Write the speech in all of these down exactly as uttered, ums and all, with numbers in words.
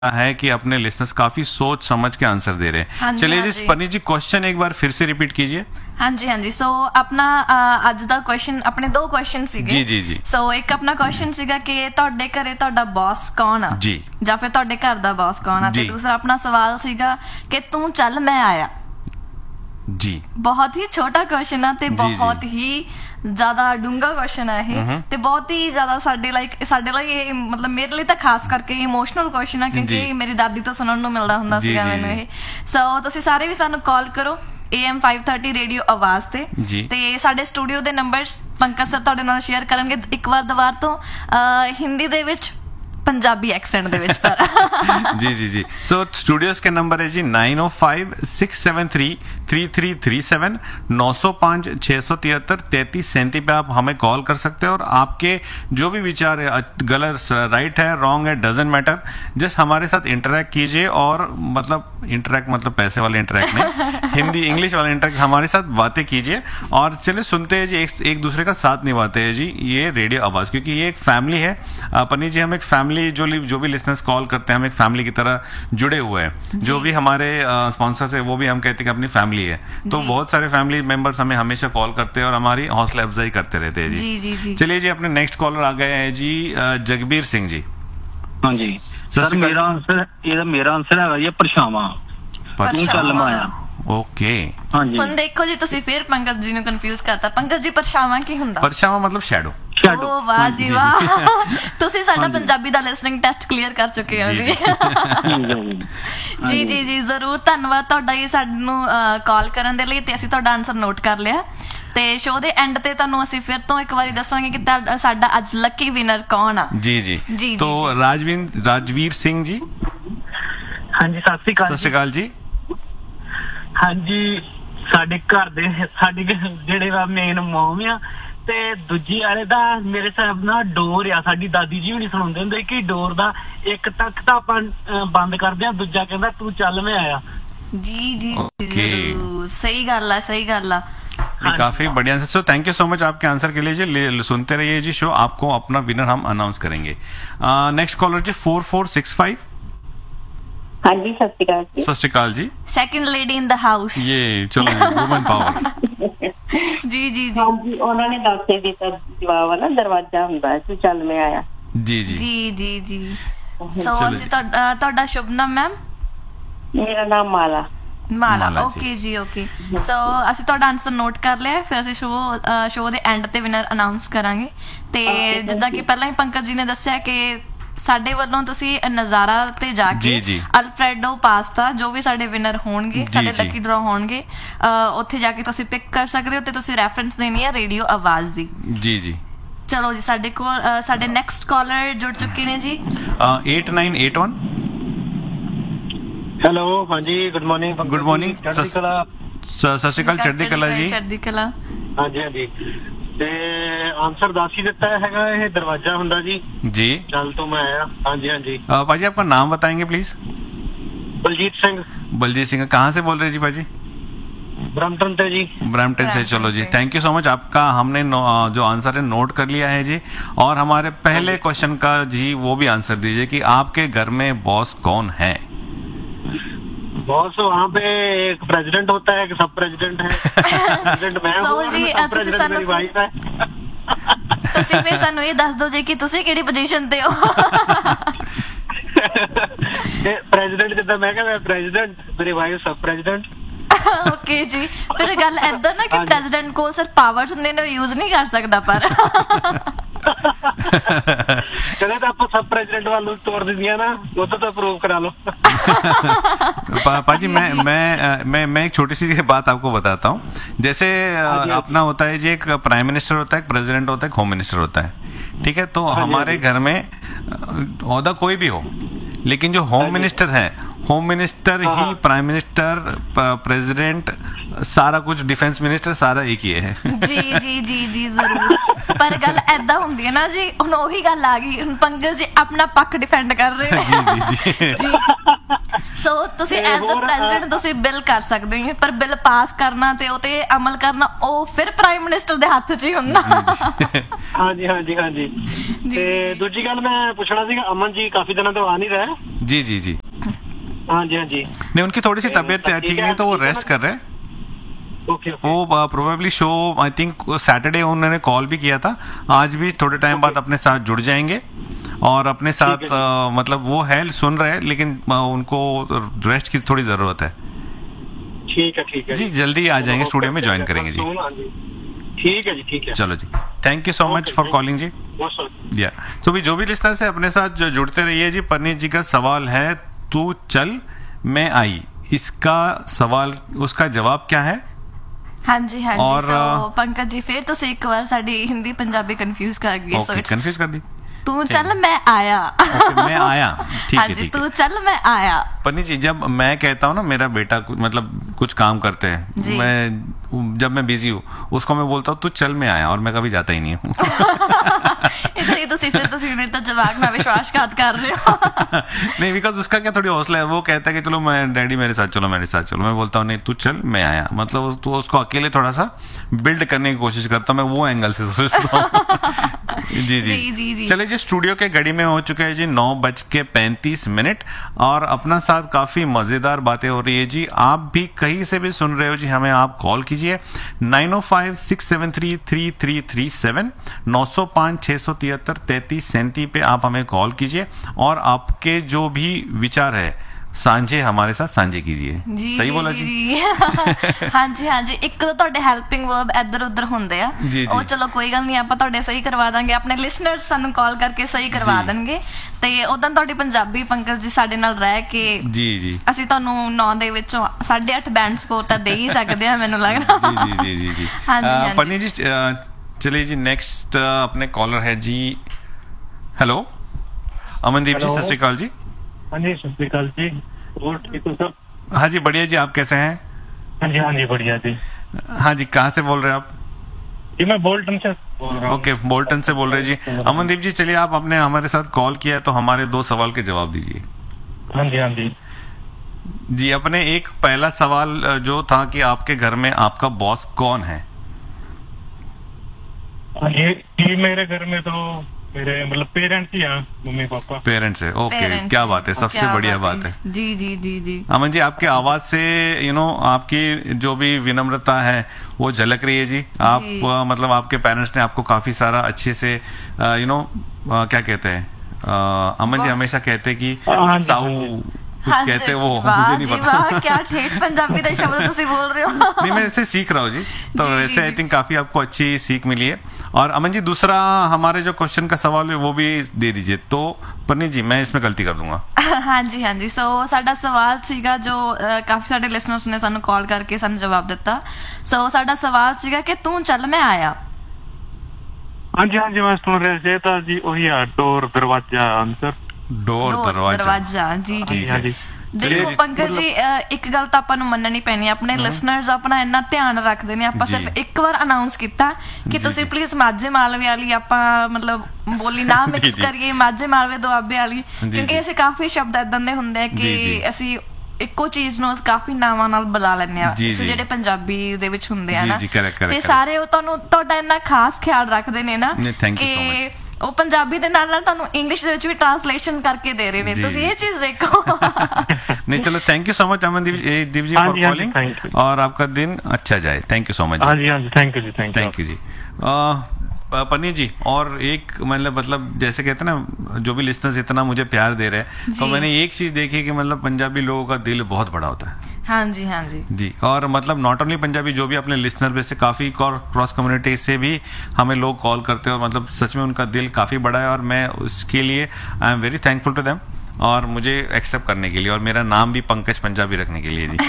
है कि अपने लिसनर्स काफी सोच समझ के आंसर दे रहे हाँ हैं। जी, चलिए हाँ जी जी। पनी जी क्वेश्चन एक बार फिर से रिपीट कीजिए। हाँ जी हाँ जी। सो ਆਪਣਾ ਅ, ਅੱਜ ਦਾ ਕੁਐਸਚਨ ਆਪਣੇ ਦੋ ਕੁਐਸਚਨ ਸੀਗੇ ਜੀ, ਜੀ, ਜੀ। ਸੋ ਇੱਕ ਆਪਣਾ ਕੁਐਸਚਨ ਸੀਗਾ ਕਿ ਤੁਹਾਡੇ ਘਰੇ ਤੁਹਾਡਾ ਬੌਸ ਕੌਣ ਆ ਜੀ। ਜਾਂ ਫਿਰ ਤੁਹਾਡੇ ਘਰ ਦਾ ਬੌਸ ਕੌਣ ਆ ਤੇ ਜੀ। ਦੂਸਰਾ ਆਪਣਾ ਸਵਾਲ ਸੀਗਾ ਕਿ ਤੂੰ ਚੱਲ ਮੈਂ ਆਇਆ। ਜੀ ਬਹੁਤ ਹੀ ਛੋਟਾ ਕੁਐਸਚਨ ਆ ਤੇ ਜੀ, ਬਹੁਤ ਹੀ ਜ਼ਿਆਦਾ ਡੂੰਘਾ ਕੁਐਸਚਨ ਹੈ ਇਹ ਤੇ ਬਹੁਤ ਹੀ ਜ਼ਿਆਦਾ ਸਾਡੇ ਲਾਈਕ ਸਾਡੇ ਲਈ ਇਹ ਮਤਲਬ ਮੇਰੇ ਲਈ ਤਾਂ ਖਾਸ ਕਰਕੇ ਇਮੋਸ਼ਨਲ ਕੁਐਸਚਨ ਆ ਜੀ। ਕਿਉਂਕਿ ਮੇਰੀ ਦਾਦੀ ਤੋਂ ਸੁਣਨ ਨੂੰ ਮਿਲਦਾ ਹੁੰਦਾ ਜੀ, ਸੀਗਾ ਜੀ, ਮੈਨੂੰ ਜੀ। ਇਹ ਸੋ ਤੁਸੀਂ ਸਾਰੇ ਵੀ ਸਾਨੂੰ ਕਾਲ ਕਰੋ A M five thirty radio ਆਵਾਜ਼ ਤੇ ਜੀ। ਤੇ ਸਾਡੇ ਸਟੂਡੀਓ ਦੇ ਨੰਬਰਸ ਪੰਕਜ ਸਰ ਤੁਹਾਡੇ ਨਾਲ ਸ਼ੇਅਰ ਕਰਨਗੇ ਇੱਕ ਵਾਰ ਦੁਬਾਰਾ ਤੋਂ ਅਹ, ਹਿੰਦੀ ਦੇ ਵਿੱਚ पंजाबी एक्सेंट ਦੇ ਵਿੱਚ ਪਰ जी जी जी सो स्टूडियोज के नंबर है जी नाइन ओ five six seven three three three three seven नौ सौ पाँच छः सौ तिहत्तर तैतीस सैंतीस पे आप हमें कॉल कर सकते हैं और आपके जो भी विचार है गलत राइट है रॉन्ग है डजेंट मैटर जस्ट हमारे साथ इंटरेक्ट कीजिए और मतलब इंटरेक्ट मतलब पैसे वाले इंटरेक्ट नहीं हिंदी इंग्लिश वाले इंटरेक्ट हमारे साथ बातें कीजिए और चलिए सुनते हैं जी एक, एक दूसरे का साथ निभाते हैं जी ये रेडियो आवाज़ क्योंकि ये एक फैमिली है अपनी जी हम एक फैमिली जो जो भी लिसनर्स कॉल करते हैं हम एक फैमिली की तरह जुड़े हुए हैं जो भी हमारे स्पॉन्सर्स है वो भी हम कहते हैं कि अपनी फैमिली है तो बहुत सारे फैमिली मेंबर्स हमें हमेशा कॉल करते हैं और हमारी हौसला अफजाई करते रहते हैं जी जी जी जी चलिए जी अपने नेक्स्ट कॉलर आ गए हैं जी अ, जगबीर सिंह जी। हाँ जी सर मेरा आंसर ਇਹਦਾ ਮੇਰਾ ਆਨਸਰ ਹੈਗਾ ਜੀ ਪਰਛਾਵਾਂ ਤੂੰ ਚੱਲ ਮਾਇਆ। ओके हाँ जी ਹੁਣ ਦੇਖੋ ਜੀ ਤੁਸੀਂ ਫਿਰ ਪੰਕਜ ਜੀ ਨੂੰ ਕਨਫਿਊਜ਼ ਕਰਤਾ ਪੰਕਜ ਜੀ ਪਰਛਾਵਾਂ ਕੀ ਹੁੰਦਾ परछावां मतलब शैडो। ਸ਼ੈਡੋ ਓ ਵਾਹ ਜੀ ਵਾਹ ਤੁਸੀਂ ਸਾਡਾ ਪੰਜਾਬੀ ਦਾ ਲਿਸਨਿੰਗ ਟੈਸਟ ਕਲੀਅਰ ਕਰ ਚੁੱਕੇ ਹੋ ਜੀ ਜੀ ਜੀ ਜੀ ਜ਼ਰੂਰ ਧੰਨਵਾਦ ਤੁਹਾਡਾ ਇਹ ਸਾਨੂੰ ਕਾਲ ਕਰਨ ਦੇ ਲਈ ਤੇ ਅਸੀਂ ਤੁਹਾਡਾ ਆਨਸਰ ਨੋਟ ਕਰ ਲਿਆ ਤੇ ਸ਼ੋਅ ਦੇ ਐਂਡ ਤੇ ਤੁਹਾਨੂੰ ਅਸੀਂ ਫਿਰ ਤੋਂ ਇੱਕ ਵਾਰੀ ਦੱਸਾਂਗੇ ਕਿ ਤੁਹਾਡਾ- ਸਾਡਾ ਅੱਜ ਲੱਕੀ ਵਿਨਰ ਕੌਣ ਆ। जी जी जी, तो जी, राजवीर राजवीर सिंह जी ਹਾਂਜੀ ਸਤਿ ਸ੍ਰੀ ਅਕਾਲ सत श्रीकाल जी। ਹਾਂਜੀ ਸਾਡੇ ਘਰ ਦੇ ਸਾਡੇ ਜਿਹੜੇ ਵਾ ਮੇਨ ਮੋਮ ਆ ਤੇ ਦੂਜੀ ਵਾਲੇ ਦਾ ਮੇਰੇ ਹਿਸਾਬ ਨਾਲ ਡੋਰ ਆ ਸਾਡੀ ਦਾਦੀ ਜੀ ਵੀ ਨਹੀਂ ਸੁਣਾਉਂਦੇ ਹੁੰਦੇ ਕਿ ਡੋਰ ਦਾ ਇੱਕ ਤੱਕ ਤਾਂ ਆਪਾਂ ਅਹ, ਬੰਦ ਕਰਦੇ ਆ ਦੂਜਾ ਕਹਿੰਦਾ ਤੂੰ ਚੱਲ ਮੈਂ ਆਇਆ। ਜੀ ਜੀ Okay. ਜ਼ਰੂਰ ਸਹੀ ਗੱਲ ਆ सही गल आ ये काफी बढ़िया answer so thank you so much आपके आंसर के लिए जी ले- सुनते रहिए जी शो आपको अपना विनर हम अनाउंस करेंगे। नेक्स्ट कॉलर जी फोर फोर सिक्स फाइव हाँ जी सत श्रीकाल जी। सत श्रीकाल जी। Second lady in the house ये चलो वुमेन पावर। जी जी जी हाँ जी उन्होंने दस ही ਦਿੱਤਾ ਜਵਾਬ ਨਾ ਦਰਵਾਜ਼ਾ ਹੁੰਦਾ ਸੀ ਚੱਲ ਮੈਂ ਆਇਆ। जी जी ਜੀ ਜੀ ਜੀ ਸੋ ਚਲੋ ਅਸੀਂ ਜੀ। ਤੁਹਾਡਾ ਤੁਹਾਡਾ ਸ਼ੁਭ ਨਾਮ ਮੈਮ ਮੇਰਾ ਨਾਮ ਮਾਲਾ। ਮਾਲਾ ਮਾਲਾ ਜੀ। ਓਕੇ ਜੀ ਓਕੇ ਸੋ ਅਸੀਂ ਤੁਹਾਡਾ ਆਨਸਰ ਨੋਟ ਕਰ ਲਿਆ ਫਿਰ ਅਸੀਂ ਸ਼ੋਅ ਸ਼ੋਅ ਦੇ ਐਂਡ ਤੇ ਵਿਨਰ ਅਨਾਉਂਸ ਕਰਾਂਗੇ ਤੇ Okay, ਜਿੱਦਾਂ ਕਿ ਪਹਿਲਾਂ ਹੀ ਪੰਕਜ ਜੀ ਨੇ ਦੱਸਿਆ ਕਿ ਸਾਡੇ ਵੱਲੋਂ ਤੁਸੀਂ ਨਜ਼ਾਰਾ ਤੇ ਜਾ ਜੀ, ਕੇ ਜੀ। ਅਲਫਰੈਡੋ ਪਾਸਤਾ ਜੋ ਵੀ ਸਾਡੇ ਵਿਨਰ ਹੋਣਗੇ ਜੀ, ਸਾਡੇ ਜੀ। ਲੱਕੀ ਡਰਾ ਹੋਣਗੇ ਅਹ, ਉੱਥੇ ਜਾ ਕੇ ਤੁਸੀਂ ਪਿਕ ਕਰ ਸਕਦੇ ਹੋ ਤੇ ਤੁਸੀਂ ਰੈਫਰੈਂਸ ਦੇਣੀ ਹੈ ਰੇਡੀਓ ਆਵਾਜ਼ ਦੀ। जी जी ਚਲੋ ਜੀ ਸਾਡੇ ਕੋਲ ਅਹ, ਸਾਡੇ ਨੈਕਸਟ ਕਾਲਰ ਜੁੜ ਚੁੱਕੇ ਨੇ ਜੀ। Eight nine eight one hello ਹਾਂਜੀ ਗੁੱਡ ਮਾਰਨਿੰਗ Good morning, ਚੜ੍ਹਦੀ ਸਤਿ- ਕਲਾ। सत श्रीकाल चढ़ती कला जी। ਚੜ੍ਹਦੀ ਕਲਾ ਹਾਂਜੀ ਹਾਂਜੀ ਤੇ ਆਨਸਰ ਦੱਸ ਹੀ ਦਿੱਤਾ ਹੈਗਾ ਇਹ ਦਰਵਾਜ਼ਾ ਹੁੰਦਾ ਜੀ जी ਚੱਲ ਤੋਂ ਮੈਂ ਆਇਆ। ਹਾਂਜੀ ਹਾਂਜੀ अ, भाजी आपका नाम बताएंगे प्लीज। ਬਲਜੀਤ ਸਿੰਘ बलजीत सिंह कहाँ से बोल रहे हैं जी भाजी। ਬ੍ਰਮਟਨ ਤੇ ਜੀ। ब्रैम्पटन से। ब्रैम्पटन चलो जी से। थैंक यू सो मच आपका हमने नो- अ, जो आंसर है नोट कर लिया है जी और हमारे पहले क्वेश्चन का जी वो भी आंसर दीजिए कि आपके घर में बॉस कौन है। बॉस वहाँ पे एक प्रेसिडेंट होता है एक सब प्रेसिडेंट है प्रेसिडेंट मैं तो हूँ जी, सब अब तो प्रेसिडेंट सानू मेरी वाइफ है। ਤੁਸੀਂ ਫਿਰ ਸਾਨੂੰ ਇਹ ਦੱਸ ਦਿਓ ਜੀ ਕਿ ਤੁਸੀਂ ਕਿਹੜੀ ਪੋਜੀਸ਼ਨ ਤੇ ਹੋ। ਤੇ ਪ੍ਰੈਜ਼ੀਡੈਂਟ ਜਿੱਦਾਂ ਮੈਂ ਕਹਿੰਦਾ ਪ੍ਰੈਜ਼ੀਡੈਂਟ ਮੇਰੀ ਵਾਈਫ ਸਬ ਪ੍ਰੈਜ਼ੀਡੈਂਟ। ਓਕੇ ਜੀ ਫਿਰ ਗੱਲ ਐਦਾਂ ਨਾ ਕਿ ਹਾਂਜੀ। ਪ੍ਰੈਜ਼ੀਡੈਂਟ ਕੋਲ ਸਿਰ ਪਾਵਰਸ ਹੁੰਦੇ ਨੇ ਯੂਜ਼ ਨਹੀਂ ਕਰ ਸਕਦਾ ਪਰ ਕਦੇ ਤਾਂ ਆਪਾਂ ਸਬ ਪ੍ਰੈਜ਼ੀਡੈਂਟ ਵੱਲ ਨੂੰ ਤੋੜ ਦਿੰਦੀਆਂ ਨਾ ਉਦੋਂ ਤਾਂ ਪ੍ਰੂਵ ਕਰਾ ਲਓ। पा, पाजी मैं मैं अ, मैं मैं एक छोटी सी बात आपको बताता हूँ जैसे अ, हाँ जी। अपना होता है जी एक प्राइम मिनिस्टर होता है एक प्रेसिडेंट होता है एक होम मिनिस्टर होता है ठीक है तो हाँ जी, हमारे हाँ जी। घर में अ, ओहदा कोई भी हो लेकिन जो होम हाँ जी। मिनिस्टर है होम मिनिस्टर हाँ, ही हाँ। प्राइम मिनिस्टर प्रेसिडेंट सारा कुछ डिफेंस मिनिस्टर सारा एक ही है। ਜੀ ਜੀ ਜੀ ਜੀ ਜ਼ਰੂਰ ਪਰ ਗੱਲ ਐਦਾਂ ਹੁੰਦੀ ਹੈ ਨਾ ਜੀ ਹੁਣ ਉਹੀ ਗੱਲ ਆ ਗਈ ਹੁਣ ਪੰਕਜ ਜੀ ਆਪਣਾ ਪੱਖ ਡਿਫੈਂਡ ਕਰ ਰਹੇ जी जी जी ਸੋ ਤੁਸੀਂ ਤੇ ਐਜ਼ ਅ ਹੋਰ, ਪ੍ਰੈਜ਼ੀਡੈਂਟ ਤੁਸੀਂ ਬਿੱਲ ਕਰ ਸਕਦੇ ਹੋ, ਪਰ ਬਿੱਲ ਪਾਸ ਕਰਨਾ ਤੇ ਉਹ ਤੇ ਅਮਲ ਕਰਨਾ ਉਹ ਫਿਰ ਪ੍ਰਾਈਮ ਮਿਨਿਸਟਰ ਦੇ ਹੱਥ 'ਚ ਹੀ ਹੁੰਦਾ। ਹਾਂਜੀ ਹਾਂਜੀ ਹਾਂਜੀ। ਤੇ ਦੂਜੀ ਗੱਲ ਮੈਂ ਪੁੱਛਣਾ ਸੀਗਾ, ਅਮਨ ਜੀ ਕਾਫੀ ਦਿਨਾਂ ਤੋਂ ਆ नहीं रहे। जी जी जी। हाँ जी हाँ जी। नहीं, उनकी थोड़ी सी तबीयत ठीक नहीं, तो वो रेस्ट कर रहे हैं। Okay okay. वो probably show I think Saturday उन्होंने कॉल भी किया था, आज भी थोड़े टाइम बाद अपने साथ जुड़ जाएंगे और अपने साथ आ, मतलब वो है सुन रहे हैं, लेकिन आ, उनको रेस्ट की थोड़ी जरूरत है। ठीक है ठीक है जी, जल्दी आ जाएंगे, स्टूडियो में ज्वाइन करेंगे जी। ठीक है जी ठीक है। चलो जी, thank you so much for calling जी। या तो भी जो भी लिस्टर से अपने साथ जो जुड़ते रहिए जी। परनीत जी का सवाल है, तू चल मैं आई, इसका सवाल उसका जवाब क्या है? ਹਾਂਜੀ ਹਾਂਜੀ। और, ਸੋ ਪੰਕਜ ਜੀ ਫਿਰ ਤੁਸੀਂ ਇੱਕ ਵਾਰ ਸਾਡੀ ਹਿੰਦੀ ਪੰਜਾਬੀ ਕਨਫਿਊਜ਼ ਕਰ ਗਏ। ਸੋ ओके, कंफ्यूज कर दी। ਤੂੰ ਚੱਲ मैं आया। ओके, मैं आया, ठीक हाँ है जी, ठीक तू है। चल मैं आया। पन्नी जी, जब मैं कहता हूँ ना मेरा बेटा कुछ- मतलब कुछ काम करते हैं, जी। मैं जब मैं बिजी हूँ उसको मैं बोलता हूँ तू चल मैं आया, और मैं कभी जाता ही नहीं हूँ। इधर ही ਤੁਸੀਂ ਫਿਰ ਤੁਸੀਂ ਮੇਰੇ ਤਾਂ ਜਵਾਕ ਨਾਲ ਵਿਸ਼ਵਾਸਘਾਤ ਕਰ ਰਹੇ ਹੋ। नहीं, बिकॉज उसका क्या थोड़ी हौसला है, वो कहता है कि चलो मैं डैडी मेरे साथ चलो मेरे साथ चलो, मैं बोलता हूँ नहीं तू चल मैं आया, मतलब उस- तो उसको अकेले थोड़ा सा बिल्ड करने की कोशिश करता हूँ, मैं वो एंगल से सोचता हूँ। जी जी जी, जी, जी। चलिए जी, स्टूडियो के घड़ी में हो चुके हैं जी नौ बज के पैंतीस मिनट और अपना साथ काफी मजेदार बातें हो रही है जी। आप भी कहीं से भी सुन रहे हो जी, हमें आप कॉल कीजिए नाइन ओ five six seven three three three three seven नौ सौ पाँच छः सौ तिहत्तर तैतीस सैंतीस पे आप हमें कॉल कीजिए और आपके जो भी विचार है ਸਾਂਝੇ हमारे साथ साझे कीजिए। जी सही जी, बोला जी जी? ਹਾਂਜੀ ਹਾਂਜੀ। ਇੱਕ ਤਾਂ ਤੁਹਾਡੇ ਹੈਲਪਿੰਗ ਵਰਬ ਇੱਧਰ ਉੱਧਰ ਹੁੰਦੇ ਆ, ਜੀ, ਜੀ। ਉਹ ਚਲੋ ਕੋਈ ਗੱਲ ਨਹੀਂ, ਆਪਾਂ ਤੁਹਾਡੇ ਸਹੀ ਕਰਵਾ ਦਾਂਗੇ, ਆਪਣੇ ਲਿਸਨਰਸ ਸਾਨੂੰ ਕਾਲ ਕਰਕੇ ਸਹੀ ਕਰਵਾ ਜੀ। ਦੇਣਗੇ। ਤੇ ਉਦੋਂ ਤੁਹਾਡੀ ਪੰਜਾਬੀ ਪੰਕਜ ਜੀ ਸਾਡੇ ਨਾਲ ਰਹਿ ਕੇ जी जी ਅਸੀਂ ਤੁਹਾਨੂੰ ਨੌ ਦੇ ਵਿੱਚੋਂ ਸਾਢੇ ਅੱਠ ਬੈਂਡ ਸਕੋਰ ਤਾਂ ਦੇ ਹੀ ਸਕਦੇ ਆ, ਮੈਨੂੰ ਲੱਗਦਾ। जी जी जी जी। हाँ जी, अ, हाँ जी। पन्नी जी, अ, चलिए जी, नेक्स्ट अपने कॉलर है जी। हेलो अमनदीप जी, हेलो। सत श्री अकाल जी। हाँ जी सत श्री अकाल जी। और ठीक हो सब? हाँ जी बढ़िया जी, आप कैसे हैं? हाँ जी हाँ जी बढ़िया जी। हाँ जी, कहाँ से बोल रहे हैं आप? जी मैं बोल्टन से बोल रहा हूँ। ओके, बोल्टन से बोल रहे हैं जी। अमनदीप जी, चलिए आप अपने हमारे साथ कॉल किया है तो हमारे दो सवाल के जवाब दीजिए। हाँ जी हाँ जी। जी, अपने एक पहला सवाल अ, जो था कि आपके घर में आपका बॉस कौन है? हाँ जी जी, मेरे घर में तो मेरे मतलब पेरेंट्स ही हैं, मम्मी पापा। पेरेंट्स है। ओके, Parents क्या हैं। बात है, सबसे क्या बढ़िया बात है। जी जी जी जी। अमन जी, आपकी आवाज से यू नो आपकी जो भी विनम्रता है वो झलक रही है जी। आप जी। अ, मतलब आपके पेरेंट्स ने आपको काफी सारा अच्छे से यू नो क्या कहते हैं, अ, अमन जी वाह। हमेशा कहते हैं कि हाँ जी, साहू हाँ जी। कुछ हाँ कहते जी, हैं वो, वाह मुझे नहीं जी पता। वाह, क्या ठेठ पंजाबी का शब्द ਤੁਸੀਂ बोल रहे हो। नहीं, मैं इससे सीख रहा हूँ जी, तो जी, वैसे जी, आई जी। थिंक काफी आपको अच्छी सीख मिली है। और अमन जी, दूसरा हमारे जो क्वेश्चन का सवाल है वो भी दे दीजिए, तो परनीत जी मैं इसमें गलती कर दूंगा। ਹਾਂਜੀ ਹਾਂਜੀ। ਸੋ ਸਾਡਾ ਸਵਾਲ ਸੀਗਾ ਜੋ ਅ, ਕਾਫੀ ਸਾਡੇ ਲਿਸਨਰਸ ਨੇ ਸਾਨੂੰ ਕਾਲ ਕਰਕੇ ਸਾਨੂੰ ਜਵਾਬ ਦਿੱਤਾ। ਸੋ ਸਾਡਾ ਸਵਾਲ ਸੀਗਾ ਕਿ ਤੂੰ ਚੱਲ ਮੈਂ ਆਇਆ। हाँ जी हाँ जी, मैं सुन रहे थे तो जी वही है, डोर दरवाजा आंसर। डोर दरवाजा। ਦਰਵਾਜ਼ਾ ਜੀ ਜੀ हाँ ਜੀ। जी। चलिए ਦੇਖੋ जी, ਪੰਕਜ ਜੀ, ਅ, ਇੱਕ ਗੱਲ ਤਾਂ ਆਪਾਂ ਨੂੰ ਮੰਨਣੀ ਪੈਣੀ ਹੈ, ਆਪਣੇ ਲਿਸਨਰਸ ਆਪਣਾ ਇੰਨਾ ਧਿਆਨ ਰੱਖਦੇ ਨੇ। ਆਪਾਂ ਜੀ। ਸਿਰਫ ਇੱਕ ਵਾਰ ਅਨਾਉਂਸ ਕੀਤਾ ਕਿ ਜੀ, ਤੁਸੀਂ ਜੀ। ਪਲੀਜ਼ ਮਾਝੇ ਮਾਲਵੇ ਵਾਲੀ ਆਪਾਂ ਮਤਲਬ ਬੋਲੀ ਨਾ ਜੀ, ਮਿਕਸ ਜੀ। ਕਰੀਏ, ਮਾਝੇ ਮਾਲਵੇ ਦੁਆਬੇ ਵਾਲੀ, ਜੀ, ਕਿਉਂਕਿ ਜੀ। ਅਸੀਂ ਕਾਫੀ ਸ਼ਬਦ ਏਦਾਂ ਦੇ ਹੁੰਦੇ ਆ ਜੀ, ਜੀ। ਕਿ ਅਸੀਂ ਇੱਕੋ ਚੀਜ਼ ਨੂੰ ਕਾਫੀ ਨਾਵਾਂ ਨਾਲ ਬੁਲਾ ਲੈਂਦੇ ਆ, ਜੀ, ਜੀ। ਜਿਹੜੇ ਪੰਜਾਬੀ ਦੇ ਵਿੱਚ ਹੁੰਦੇ ਆ ਜੀ, ਨਾ। ਜੀ, correct, correct, ਤੇ correct। ਸਾਰੇ ਉਹ ਤੁਹਾਨੂੰ ਤੁਹਾਡਾ ਇੰਨਾ ਖਾਸ ਖਿਆਲ ਰੱਖਦੇ ਨੇ ਨਾ ਨਹੀਂ, thank you so ਕਿ ਉਹ ਪੰਜਾਬੀ ਦੇ ਨਾਲ ਨਾਲ ਤੁਹਾਨੂੰ ਇੰਗਲਿਸ਼ ਦੇ ਵਿੱਚ ਵੀ ट्रांसलेशन करके दे रहे ने। जी, ਤੁਸੀਂ जी। ਇਹ ਚੀਜ਼ ਦੇਖੋ। नहीं, चलो thank you so much Amandeep जी, ए, दीप जी हाँ फॉर जी, हाँ जी, कॉलिंग, thank you। और आपका दिन अच्छा जाए। Thank you so much. हाँ जी हाँ जी, thank you ji, thank you. Thank you जी। अ, पन्नी जी, और एक मतलब मतलब जैसे कहते हैं ना, जो भी लिस्टनर्स इतना मुझे प्यार दे रहे हैं, तो जी। मैंने एक चीज देखी कि मतलब पंजाबी लोगों का दिल बहुत बड़ा होता है। हाँ जी हाँ जी जी, और मतलब नॉट ओनली पंजाबी, जो भी अपने लिसनर में से काफी क्रॉस कम्युनिटी से भी हमें लोग कॉल करते हैं, और मतलब सच में उनका दिल काफी बड़ा है, और मैं उसके लिए I am very thankful to them, और मुझे एक्सेप्ट करने के लिए, और मेरा नाम भी पंकज पंजाबी रखने के लिए जी।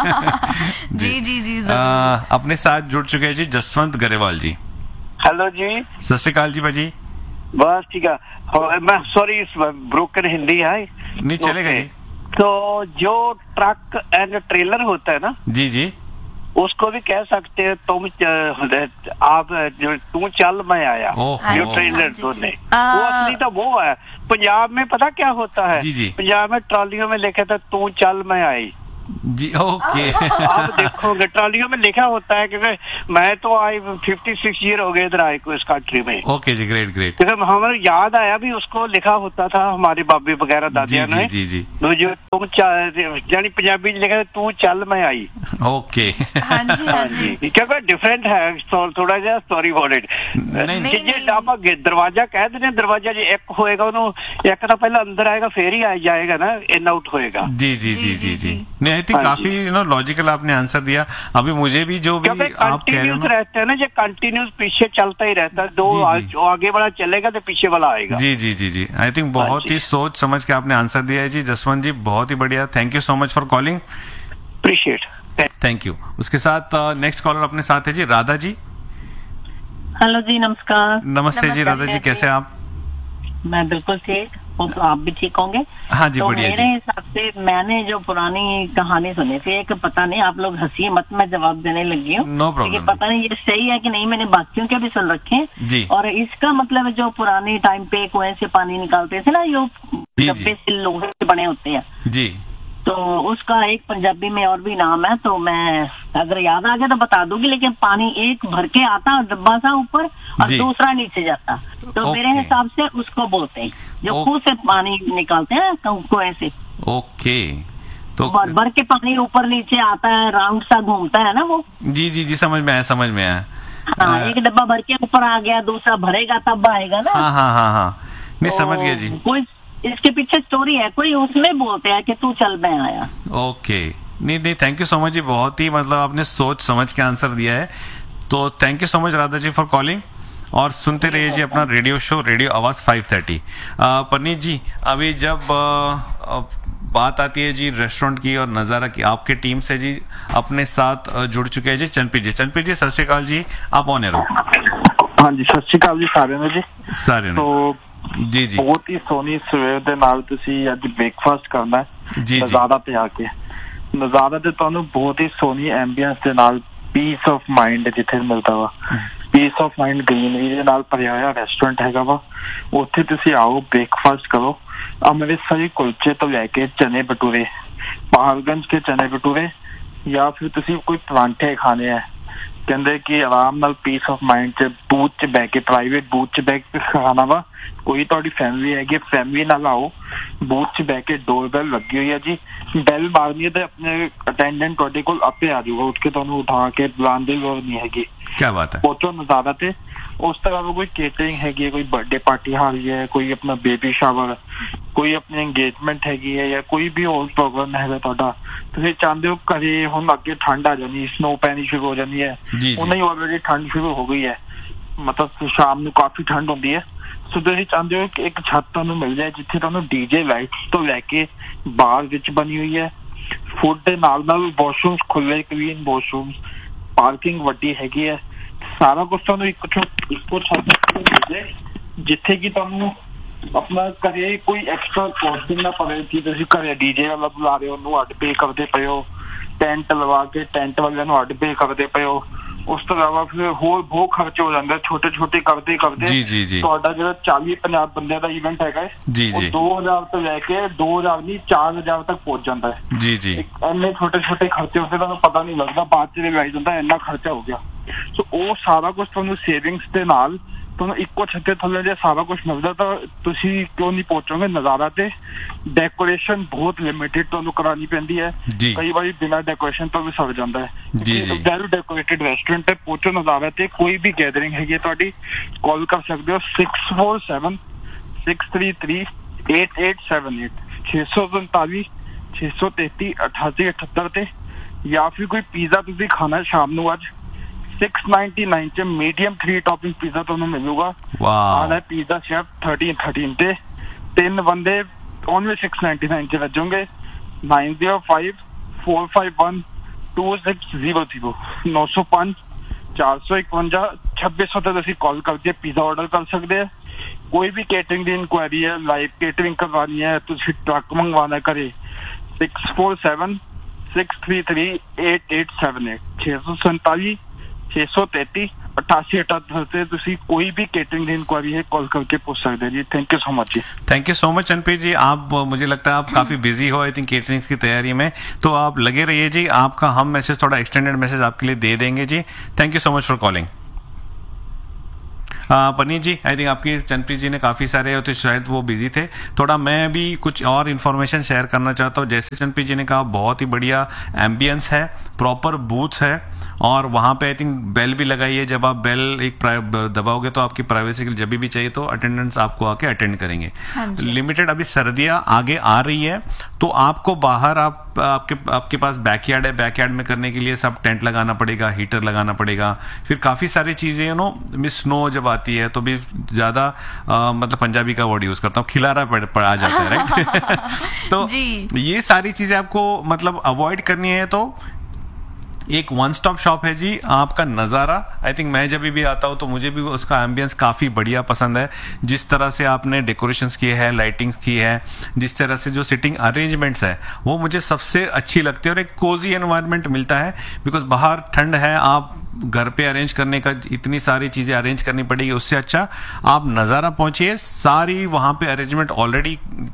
जी जी जी आ, अपने साथ जुड़ चुके हैं जी जसवंत गरेवाल जी। हेलो जी। सत श्री अकाल जी भाजी। बस ठीक है, मैं सॉरी ब्रोकन हिंदी है। नहीं चलेगा जी। तो जो ट्रक एंड ट्रेलर होता है ना जी जी, उसको भी कह सकते हैं तुम च- आप जो तू चल मैं आया, ओह, जो ओह। ट्रेलर जी। दोनों आ- वो असली तो वो है। पंजाब में पता क्या होता है, जी, जी। पंजाब में ट्रॉलियों में लिखे था तू चल मैं आई। जी ओके आप देखोगे ट्रॉलियों में लिखा होता है, क्योंकि मैं तो आई फिफ्टी सिक्स ईयर हो गए इधर आए को इस कंट्री में, ओके जी, ग्रेट ग्रेट। क्योंकि हमें याद आया भी उसको लिखा होता था हमारी बाबी वगैरह जी दादिया ने, जी जी जी तो जो तुम च- यानी पंजाबी में लिखा है तू चल मैं आई। ओके हाँ जी हाँ जी क्योंकि डिफरेंट है थो- थोड़ा ਜਿਹਾ ਸਟੋਰੀ ਅਬਾਊਟ ਇਟ। ਨਹੀਂ, ਨਹੀਂ, ਜੇ ਨਹੀਂ। ਆਪਾਂ ਗੇ- ਦਰਵਾਜ਼ਾ ਕਹਿ ਦਿੰਦੇ ਹਾਂ, ਦਰਵਾਜ਼ਾ ਜੇ ਇੱਕ ਹੋਏਗਾ ਉਹਨੂੰ ਇੱਕ ਤਾਂ ਪਹਿਲਾਂ ਅੰਦਰ ਆਏਗਾ ਫਿਰ ਹੀ ਆ ਜਾਏਗਾ ਨਾ, ਇਨ ਆਊਟ होएगा। जी जी जी जी जी नहीं आई थिंक हाँ काफी यू नो लॉजिकल आपने आंसर दिया। अभी मुझे भी जो भी क्योंकि आप कह रहे हो कंटिन्यूस ना, रहता है ना, जो कंटिन्यूस पीछे चलता ही रहता है, दो जी, आ- जी। जो आगे वाला चलेगा तो पीछे वाला आएगा। जी जी जी जी आई थिंक बहुत जी। ही सोच समझ के आपने आंसर दिया है जी जसवंत जी, बहुत ही बढ़िया। Thank you so much for calling, appreciate. Thank you. उसके साथ नेक्स्ट कॉलर अपने साथ है जी राधा जी। हेलो जी, नमस्कार। नमस्ते जी राधा जी, कैसे आप? मैं बिल्कुल ठीक हूँ, तो आप भी ठीक होंगे? हाँ जी, तो बढ़िया मेरे जी। हिसाब से मैंने जो पुरानी कहानी सुनी थी, एक पता नहीं, आप लोग हंसिए मत, मैं जवाब देने लगी हूँ। No problem। लेकिन पता नहीं ये सही है कि नहीं, मैंने बाकियों के भी सुन रखे हैं। जी। और इसका मतलब जो पुराने टाइम पे कुएं से पानी निकालते थे ना, जो जी। डब्बे से लोहे के बने होते हैं, जी तो उसका एक पंजाबी में और भी नाम है, तो मैं अगर याद आ गया तो बता दूंगी। लेकिन पानी एक भर के आता डब्बा सा ऊपर और जी। दूसरा नीचे जाता, तो ओके। मेरे हिसाब से उसको बोलते हैं जो ओ- खूह से पानी निकालते हैं कु- कुएं से, ओके तो भर भर के पानी ऊपर नीचे आता है, राउंड सा घूमता है ना वो। जी जी जी समझ में आया, समझ में आया। हाँ, अ, एक डब्बा भर के ऊपर आ गया, दूसरा भरेगा तब आएगा ना। हाँ हाँ हाँ हाँ नहीं तो समझ गया जी। कोई इसके पीछे स्टोरी है कोई, उसमें बोलते हैं कि तू चल मैं आया। ओके नहीं नहीं थैंक यू सो मच जी, बहुत ही मतलब आपने सोच समझ के आंसर दिया है, तो thank you so much Radha ji for calling. और सुनते रहिए जी अपना रेडियो शो रेडियो आवाज फाइव थर्टी। परनीत जी, अभी जब अ, अ, बात आती है जी रेस्टोरेंट की और नज़ारा की, आपके टीम से जी अपने साथ अ, जुड़ चुके हैं जी चनपीर जी। चनपीर जी सत श्री अकाल जी, आप ऑन एयर हो। हाँ जी, सत श्री अकाल जी साਰਿਆਂ ਨੂੰ ਜੀ। सारे ने तो जी जी ਬਹੁਤ ਹੀ ਸੋਹਣੀ ਸਵੇਰ ਦੇ ਨਾਲ ਤੁਸੀਂ ਅੱਜ ਬ੍ਰੇਕਫਾਸਟ ਕਰਨਾ ਹੈ ਜੀ ਜੀ ਨਜ਼ਾਰਾ ਤੇ ਆ ਕੇ। ਨਜ਼ਾਰਾ ਤੇ ਤੁਹਾਨੂੰ ਬਹੁਤ ਹੀ ਸੋਹਣੀ ਐਂਬੀਐਂਸ ਦੇ ਨਾਲ ਪੀਸ ਆਫ ਮਾਈਂਡ ਜਿੱਥੇ ਮਿਲਦਾ ਵਾ, ਪੀਸ ਆਫ ਮਾਈਂਡ ਗ੍ਰੀਨਰੀ ਦੇ ਨਾਲ ਭਰਿਆ ਹੋਇਆ ਰੈਸਟੋਰੈਂਟ ਹੈਗਾ ਵਾ, ਉੱਥੇ ਤੁਸੀਂ ਆਓ ਬ੍ਰੇਕਫਾਸਟ ਕਰੋ। ਅੰਮ੍ਰਿਤਸਰੀ ਕੁਲਚੇ ਤੋਂ ਲੈ ਕੇ ਚਨੇ ਭਟੂਰੇ, ਪਹਾੜਗੰਜ ਕੇ ਚਨੇ ਭਟੂਰੇ, ਜਾਂ ਫਿਰ ਤੁਸੀਂ ਕੋਈ ਪਰਾਂਠੇ ਖਾਣੇ ਆ, ਕਹਿੰਦੇ ਕਿ ਆਰਾਮ ਨਾਲ ਪੀਸ ਆਫ ਮਾਈਂਡ ਚ ਬੂਥ ਚ ਬਹਿ ਕੇ, ਪ੍ਰਾਈਵੇਟ ਬੂਥ ਚ ਬਹਿ ਕੇ ਖਾਣਾ ਵਾ। ਕੋਈ ਤੁਹਾਡੀ ਫੈਮਿਲੀ ਹੈਗੀ, ਫੈਮਿਲੀ ਨਾਲ ਆਓ, ਬੂਥ ਚ ਬਹਿ ਕੇ ਡੋਰ ਬੈਲ ਲੱਗੀ ਹੋਈ ਹੈ ਜੀ, ਬੈਲ ਮਾਰਨੀ ਹੈ ਤੇ ਆਪਣੇ ਅਟੈਂਡੈਂਟ ਤੁਹਾਡੇ ਕੋਲ ਆਪੇ ਆ ਜਾਊਗਾ, ਉੱਠ ਕੇ ਤੁਹਾਨੂੰ ਉਠਾ ਕੇ ਬੁਲਾਉਣ ਦੀ ਲੋੜ ਨਹੀਂ ਹੈਗੀ। क्या बात है। ਪਹੁੰਚੋ ਨਜ਼ਾਰਾ ਤੇ। ਉਸ ਤੋਂ ਇਲਾਵਾ ਕੋਈ ਕੇਟਰਿੰਗ ਹੈਗੀ ਹੈ, ਕੋਈ ਬਰਥਡੇ ਪਾਰਟੀ ਆ ਰਹੀ ਹੈ, ਕੋਈ ਆਪਣਾ ਬੇਬੀ ਸ਼ਾਵਰ, ਕੋਈ ਆਪਣੀ ਇੰਗੇਜਮੈਂਟ ਹੈਗੀ ਹੈ, ਜਾਂ ਕੋਈ ਵੀ ਹੋਰ ਪ੍ਰੋਗਰਾਮ ਹੈਗਾ ਤੁਹਾਡਾ, ਤੁਸੀਂ ਚਾਹੁੰਦੇ ਹੋ ਘਰੇ, ਹੁਣ ਅੱਗੇ ਠੰਡ ਆ ਜਾਣੀ, ਸਨੋ ਪੈਣੀ ਸ਼ੁਰੂ ਹੋ ਜਾਣੀ ਹੈ, जी जी ਉਹਨਾਂ ਹੀ ਆਲਰੇਡੀ ਠੰਡ ਸ਼ੁਰੂ ਹੋ ਗਈ ਹੈ, ਮਤਲਬ ਸ਼ਾਮ ਨੂੰ ਕਾਫੀ ਠੰਡ ਹੁੰਦੀ ਹੈ। ਸੋ ਤੁਸੀਂ ਚਾਹੁੰਦੇ ਹੋ ਕਿ ਇੱਕ ਛੱਤ ਤੁਹਾਨੂੰ ਮਿਲ ਜਾਏ ਜਿੱਥੇ ਤੁਹਾਨੂੰ ਡੀਜੇ ਲਾਈਟਸ ਤੋਂ ਲੈ ਕੇ ਬਾਰ ਵਿੱਚ ਬਣੀ ਹੋਈ ਹੈ, ਫੂਡ ਦੇ ਨਾਲ ਨਾਲ ਵਾਸ਼ਰੂਮਸ ਖੁੱਲੇ, ਕਲੀਨ ਵਾਸ਼ਰੂਮਸ, ਪਾਰਕਿੰਗ ਵੱਡੀ ਹੈਗੀ ਹੈ, ਸਾਰਾ ਕੁਝ ਤੁਹਾਨੂੰ ਇੱਕ ਇੱਕੋ ਛੱਤ ਤੇ ਮਿਲ ਜਾਏ, ਜਿੱਥੇ ਕਿ ਤੁਹਾਨੂੰ ਆਪਣਾ ਘਰੇ ਕੋਈ ਐਕਸਟਰਾ ਕੋਸਟਿੰਗ ਨਾ ਪਵੇ ਕਿ ਤੁਸੀਂ ਘਰੇ ਡੀਜੇ ਵਾਲਾ ਬੁਲਾ ਰਹੇ ਹੋ, ਉਹਨੂੰ ਅੱਡ ਪੇ ਕਰਦੇ ਪਏ ਹੋ, ਟੈਂਟ ਲਵਾ ਕੇ ਟੈਂਟ ਵਾਲਿਆਂ ਨੂੰ ਅੱਡ ਪੇ ਕਰਦੇ ਪਏ ਹੋ। ਉਸ ਤੋਂ ਇਲਾਵਾ ਫਿਰ ਹੋਰ ਬਹੁਤ ਖਰਚ ਹੋ ਜਾਂਦਾ, ਛੋਟੇ ਛੋਟੇ ਕਰਦੇ ਕਰਦੇ ਜੀ ਜੀ ਜੀ ਤੁਹਾਡਾ ਜਿਹੜਾ ਚਾਲੀ ਪੰਜਾਹ ਬੰਦਿਆਂ ਦਾ ਇਵੈਂਟ ਹੈਗਾ ਹੈ, ਜੀ ਉਹ ਜੀ ਦੋ ਹਜ਼ਾਰ ਤੋਂ ਲੈ ਕੇ ਦੋ ਹਜ਼ਾਰ ਨਹੀਂ ਚਾਰ ਹਜ਼ਾਰ ਤੱਕ ਪਹੁੰਚ ਜਾਂਦਾ ਹੈ। जी जी ਇੰਨੇ ਛੋਟੇ ਛੋਟੇ ਖਰਚੇ ਹੁੰਦੇ, ਤੁਹਾਨੂੰ ਪਤਾ ਨਹੀਂ ਲੱਗਦਾ, ਬਾਅਦ ਚ ਰਿਅਲਾਈਜ਼ ਹੁੰਦਾ ਇੰਨਾ ਖਰਚਾ ਹੋ ਗਿਆ। ਸੋ ਉਹ ਸਾਰਾ ਕੁਝ ਤੁਹਾਨੂੰ ਸੇਵਿੰਗਸ ਦੇ ਨਾਲ ਤੁਹਾਨੂੰ ਇੱਕੋ ਛੱਤੇ ਥੱਲੇ ਜੇ ਸਾਰਾ ਕੁਝ ਮਿਲਦਾ, ਤਾਂ ਤੁਸੀਂ ਕਿਉਂ ਨਹੀਂ ਪਹੁੰਚੋਗੇ ਨਜ਼ਾਰਾ ਤੇ। ਡੈਕੋਰੇਸ਼ਨ ਬਹੁਤ ਲਿਮਿਟਿਡ ਤੁਹਾਨੂੰ ਕਰਾਉਣੀ ਪੈਂਦੀ ਹੈ, ਜੀ ਕਈ ਵਾਰੀ ਬਿਨਾਂ ਡੈਕੋਰੇਸ਼ਨ ਤੋਂ ਵੀ ਸਰ ਜਾਂਦਾ ਹੈ। ਜੀ, ਜੀ। ਵੈਰੀ ਡੈਕੋਰੇਟਿਡ ਰੈਸਟੋਰੈਂਟ ਤੇ ਪਹੁੰਚੋ ਨਜ਼ਾਰਾ ਤੇ। ਕੋਈ ਵੀ ਗੈਦਰਿੰਗ ਹੈਗੀ ਹੈ ਤੁਹਾਡੀ, ਕਾਲ ਕਰ ਸਕਦੇ ਹੋ six four seven six three three eight eight seven eight, ਛੇ ਸੌ ਪੰਤਾਲੀ ਛੇ ਸੌ ਤੇਤੀ ਅਠਾਸੀ ਅਠੱਤਰ ਤੇ। ਜਾਂ ਫਿਰ ਕੋਈ ਪੀਜ਼ਾ ਤੁਸੀਂ ਖਾਣਾ ਸ਼ਾਮ ਨੂੰ ਅੱਜ सिक्स नाइनटी नाइन च मीडियम थ्री टॉपिंग पिज्जा ਤੁਹਾਨੂੰ ਮਿਲੂਗਾ। वाह ਆਹ ਪੀਜ਼ਾ ਸ਼ੈਫ थर्टीन थर्टीन ਤੇ ਤਿੰਨ ਬੰਦੇ ਓਨਲੀ सिक्स नाइनटी नाइन ਚ ਵੱਜੋਗੇ। Nine zero five four five one two six zero zero नौ सौ पाँच चार सौ इकवंजा छब्बीस सौ ਤੇ ਤੁਸੀਂ ਕਾਲ ਕਰਕੇ ਪੀਜ਼ਾ ਆਰਡਰ ਕਰ ਸਕਦੇ ਆ। ਕੋਈ ਵੀ ਕੇਟਰਿੰਗ ਦੀ ਇਨਕੁਆਇਰੀ ਹੈ, ਲਾਈਵ ਕੇਟਰਿੰਗ ਕਰਵਾਉਣੀ ਹੈ, ਤੁਸੀਂ ਟਰੱਕ ਮੰਗਵਾਉਣਾ ਕਰੇ, six four seven six three three eight eight seven eight ਛੇ ਸੌ ਸੰਤਾਲੀ ਛੇ ਸੌ ਤੇਤੀ ਅਠਾਸੀ ਅਠੱਤਰ ਤੇ ਤੁਸੀਂ कोई भी केटरिंग की इंक्वायरी है कॉल करके पूछ सकते हैं जी। Thank you so much ji. Thank you so much चंदप्रीत जी। आप मुझे लगता है आप काफी बिजी हो आई थिंक केटरिंग्स की तैयारी में, तो आप लगे रहिए जी। आपका हम मैसेज थोड़ा एक्सटेंडेड मैसेज आपके लिए दे देंगे जी। Thank you so much for calling. Paneer ji I think आपकी चंदप्रीत जी ने काफी सारे होते, शायद वो बिजी थे। थोड़ा मैं भी कुछ और इन्फॉर्मेशन शेयर करना चाहता हूँ। जैसे चंदप्रीत जी ने कहा बहुत ही बढ़िया एम्बियंस है, प्रॉपर बूथ्स है और वहां पे आई थिंक बेल भी लगाई है। जब आप बेल एक दबाओगे तो आपकी प्राइवेसी के लिए जब भी चाहिए तो अटेंडेंट्स आपको आके अटेंड करेंगे। लिमिटेड अभी सर्दियां आगे आ रही है तो आपको बाहर आप आपके आपके पास बैकयार्ड है, बैकयार्ड में करने के लिए सब टेंट लगाना पड़ेगा, हीटर लगाना पड़ेगा, फिर काफी सारी चीजें यू नो मिस स्नो जब आती है तो भी ज्यादा मतलब पंजाबी का वर्ड यूज करता हूँ, खिलारा पड़, पड़ आ जाता है राइट। तो ये सारी चीजें आपको मतलब अवॉइड करनी है। तो एक वन स्टॉप शॉप है जी आपका नज़ारा। आई थिंक मैं जब भी आता हूँ तो मुझे भी उसका एम्बियंस काफ़ी बढ़िया पसंद है। जिस तरह से आपने डेकोरेशंस किए हैं, लाइटिंग्स की है, जिस तरह से जो सिटिंग अरेंजमेंट्स है वो मुझे सबसे अच्छी लगती है और एक कोजी एनवायरनमेंट मिलता है। बिकॉज बाहर ठंड है, आप घर पे अरेंज करने का इतनी सारी चीज़ें अरेंज करनी पड़ेगी, उससे अच्छा आप नज़ारा पहुंचिए। सारी वहाँ पे अरेंजमेंट ऑलरेडी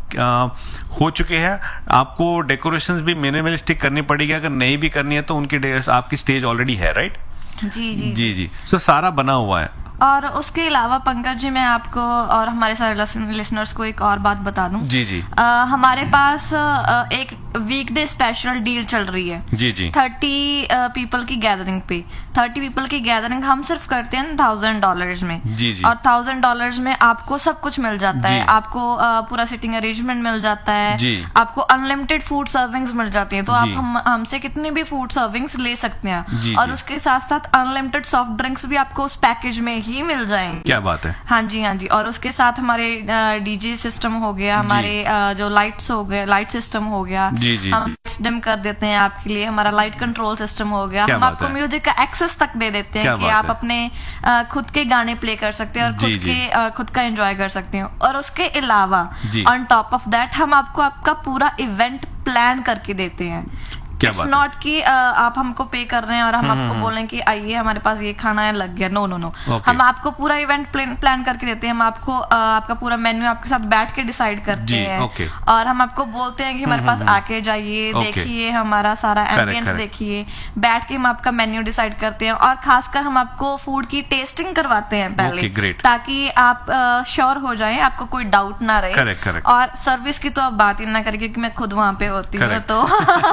हो चुके हैं। आपको डेकोरेशंस भी मिनिमलिस्टिक करनी पड़ेगी, अगर नहीं भी करनी है तो उनकी आपकी स्टेज ऑलरेडी है राइट। जी जी जी जी सो so, सारा बना हुआ है। और उसके अलावा पंकज जी मैं आपको और हमारे सारे लिसनर्स को एक और बात बता दूं। जी जी आ, हमारे पास आ, एक वीकडे स्पेशल डील चल रही है। जी जी थर्टी पीपल की गैदरिंग पे, थर्टी पीपल की गैदरिंग हम सिर्फ करते हैं थाउजेंड डॉलर्स में। जी जी और थाउजेंड डॉलर्स में आपको सब कुछ मिल जाता है। आपको आ, पूरा सिटिंग अरेंजमेंट मिल जाता है जी। आपको अनलिमिटेड फूड सर्विंग्स मिल जाती है, तो आप हम हमसे कितनी भी फूड सर्विंग्स ले सकते हैं। जी, और जी। उसके साथ साथ अनलिमिटेड सॉफ्ट ड्रिंक्स भी आपको उस पैकेज में ही मिल जाएंगे। क्या बात है। हाँ जी हाँ जी। और उसके साथ हमारे डीजे सिस्टम हो गया, हमारे आ, जो लाइट्स हो गए, लाइट सिस्टम हो गया, जी, जी, हम डिम कर देते हैं आपके लिए। हमारा लाइट कंट्रोल सिस्टम हो गया, हम आपको म्यूजिक का एक्सेस तक दे देते हैं कि आप अपने आ, खुद के गाने प्ले कर सकते हैं और खुद के आ, खुद का एंजॉय कर सकते हैं। और उसके अलावा ऑन टॉप ऑफ दैट हम आपको आपका पूरा इवेंट प्लान करके देते हैं। इट्स नॉट कि आप हमको पे कर रहे हैं और हम आपको बोलें कि आइए हमारे पास ये खाना है लग गया। नो नो नो हम आपको पूरा इवेंट प्लान करके देते हैं। हम आपको आपका पूरा मेन्यू आपके साथ बैठ के डिसाइड करते हैं और हम आपको बोलते हैं कि हमारे पास आके जाइए, देखिए हमारा सारा एम्बियंस देखिए, बैठ के हम आपका मेन्यू डिसाइड करते हैं। और खासकर हम आपको फूड की टेस्टिंग करवाते हैं पहले, ताकि आप श्योर हो जाएं, आपको कोई डाउट ना रहे। और सर्विस की तो आप बात ही ना करें क्योंकि मैं खुद वहां पे होती हूँ, तो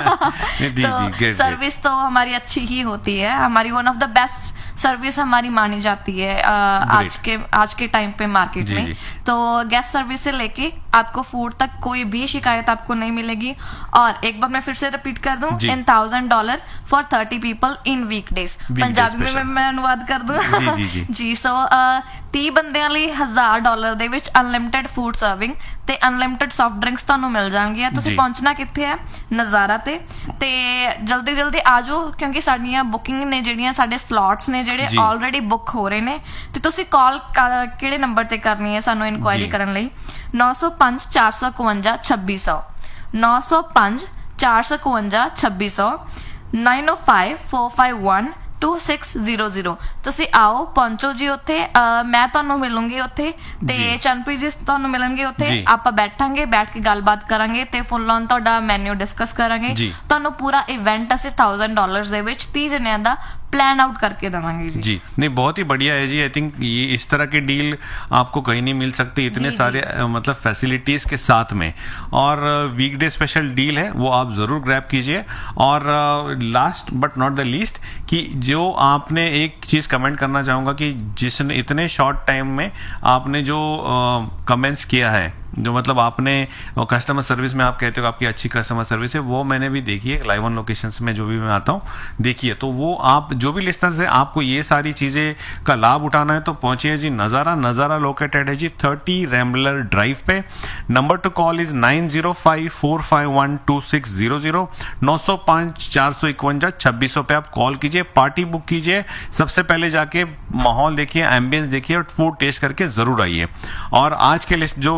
तो सर्विस तो हमारी अच्छी ही होती है। हमारी one of the best service हमारी मानी जाती है आ, आज के आज के टाइम पे मार्केट जी, में जी. तो गेस्ट सर्विस से लेके आपको फूड तक कोई भी शिकायत आपको नहीं मिलेगी। और एक बार मैं फिर से रिपीट कर दूं, in thousand dollar for thirty people in week days. Punjabi में मैं अनुवाद कर दूं जी जी जी, जी सो तीह ਬੰਦਿਆਂ ਲਈ ਹਜ਼ਾਰ ਡਾਲਰ ਦੇ ਵਿੱਚ ਅਨਲਿਮਿਟਿਡ ਫੂਡ ਸਰਵਿੰਗ ਤੇ ਅਨਲਿਮਿਟਿਡ ਸੌਫਟ ਡਰਿੰਕਸ ਤੁਹਾਨੂੰ ਮਿਲ ਜਾਣਗੀਆਂ। ਤੁਸੀਂ ਪਹੁੰਚਣਾ ਕਿੱਥੇ ਹੈ? ਨਜ਼ਾਰਾ ਤੇ ਤੇ ਜਲਦੀ ਜਲਦੀ ਆ ਜਾਓ ਕਿਉਂਕਿ ਸਾਡੀਆਂ ਬੁਕਿੰਗ ਨੇ ਜਿਹੜੀਆਂ ਸਾਡੇ ਸਲੋਟਸ ਨੇ ਜਿਹੜੇ ਆਲਰੇਡੀ ਬੁੱਕ ਹੋ ਰਹੇ ਨੇ। ਤੇ ਤੁਸੀਂ ਕਾਲ ਕਿਹੜੇ ਨੰਬਰ ਤੇ ਕਰਨੀ ਹੈ ਸਾਨੂੰ ਇਨਕੁਆਇਰੀ ਕਰਨ ਲਈ? ਨੌ ਸੌ ਪੰਜ ਚਾਰ ਸੌ ਇਕਵੰਜਾ ਛੱਬੀ ਸੌ ਨੌ ਸੌ ਪੰਜ ਚਾਰ ਸੌ ਇਕਵੰਜਾ ਛੱਬੀ ਸੌ ਨਾਈਨ ਓ five four five one two six zero zero. ਤੁਸੀਂ ਆਓ, ਪਹੁੰਚੋ ਜੀ ਉੱਥੇ। ਮੈਂ ਤੁਹਾਨੂੰ ਮਿਲੂੰਗੀ ਉੱਥੇ ਤੇ ਚੰਨਪ੍ਰੀਤ ਜੀ ਤੁਹਾਨੂੰ ਮਿਲਣਗੇ ਉੱਥੇ। ਆਪਾਂ ਬੈਠਾਂਗੇ, ਬੈਠ ਕੇ ਗੱਲਬਾਤ ਕਰਾਂਗੇ ਤੇ ਫੁੱਲ ਔਨ ਤੁਹਾਡਾ ਮੈਨੂ ਡਿਸਕਸ ਕਰਾਂਗੇ। ਤੁਹਾਨੂੰ ਪੂਰਾ ਇਵੈਂਟ ਅਸੀਂ थाउजेंड डॉलर्स ਦੇ ਵਿੱਚ तीह ਜਣਿਆਂ ਦਾ प्लान आउट करके देवांगे जी। जी नहीं, बहुत ही बढ़िया है जी। आई थिंक ये इस तरह की डील आपको कहीं नहीं मिल सकती इतने जी, सारे जी. मतलब फैसिलिटीज के साथ में। और वीकडे स्पेशल डील है वो आप जरूर ग्रैब कीजिए। और last but not the least कि जो आपने एक चीज कमेंट करना चाहूंगा कि जिसने इतने शॉर्ट टाइम में आपने जो कमेंट्स किया है, जो मतलब आपने कस्टमर सर्विस में आप कहते हो आपकी अच्छी कस्टमर सर्विस है, वो मैंने भी देखी है लाइव ऑन लोकेशंस में जो भी मैं आता हूँ देखिए। तो वो आप जो भी लिसनर्स है आपको ये सारी चीजें का लाभ उठाना है तो पहुंचिए जी। नजारा नजारा लोकेटेड है जी थर्टी रैम्बलर ड्राइव पे। Number two call is nine zero five four five one two six zero zero नौ सौ पांच चार सौ इकवंजा छब्बीस सौ पे आप कॉल कीजिए, पार्टी बुक कीजिए। सबसे पहले जाके माहौल देखिए, एम्बियंस देखिए और फूड टेस्ट करके जरूर आइए। और आज के लिस्ट जो भी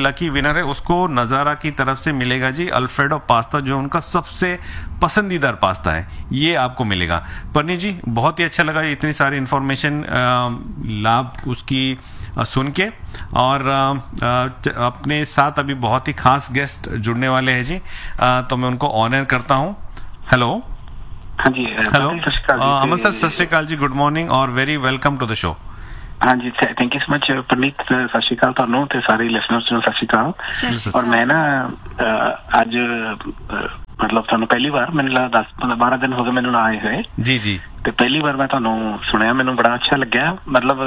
लकी विनर है उसको नज़ारा की तरफ से मिलेगा जी अल्फ्रेडो पास्ता, जो उनका सबसे पसंदीदा पास्ता है, ये आपको मिलेगा। परनी जी बहुत ही अच्छा लगा इतनी सारी इंफॉर्मेशन लाभ उसकी सुन के, और अपने साथ अभी बहुत ही खास गेस्ट जुड़ने वाले हैं जी, तो मैं उनको ऑनर करता हूँ। हेलो हाँ जी, हेलो अमन सर, सत श्री अकाल जी, गुड मॉर्निंग और very welcome to the show. हाँ जी, thank you so much Preneet, सत श्री अकाल ਤੁਹਾਨੂੰ ਤੇ ਸਾਰੇ ਲਿਸਨਰਸ ਨੂੰ ਸਤ ਸ਼੍ਰੀ ਅਕਾਲ। ਔਰ ਮੈਂ ਨਾ ਅੱਜ ਮਤਲਬ ਤੁਹਾਨੂੰ ਪਹਿਲੀ ਵਾਰ ਮੈਨੂੰ ਲੱਗਦਾ ਦਸ ਬਾਰਾਂ ਦਿਨ ਹੋ ਗਏ ਮੈਨੂੰ ਨਾ ਆਏ ਹੋਏ ਜੀ ਜੀ, ਤੇ ਪਹਿਲੀ ਵਾਰ ਮੈਂ ਤੁਹਾਨੂੰ ਸੁਣਿਆ, ਮੈਨੂੰ ਬੜਾ ਅੱਛਾ ਲੱਗਿਆ। ਮਤਲਬ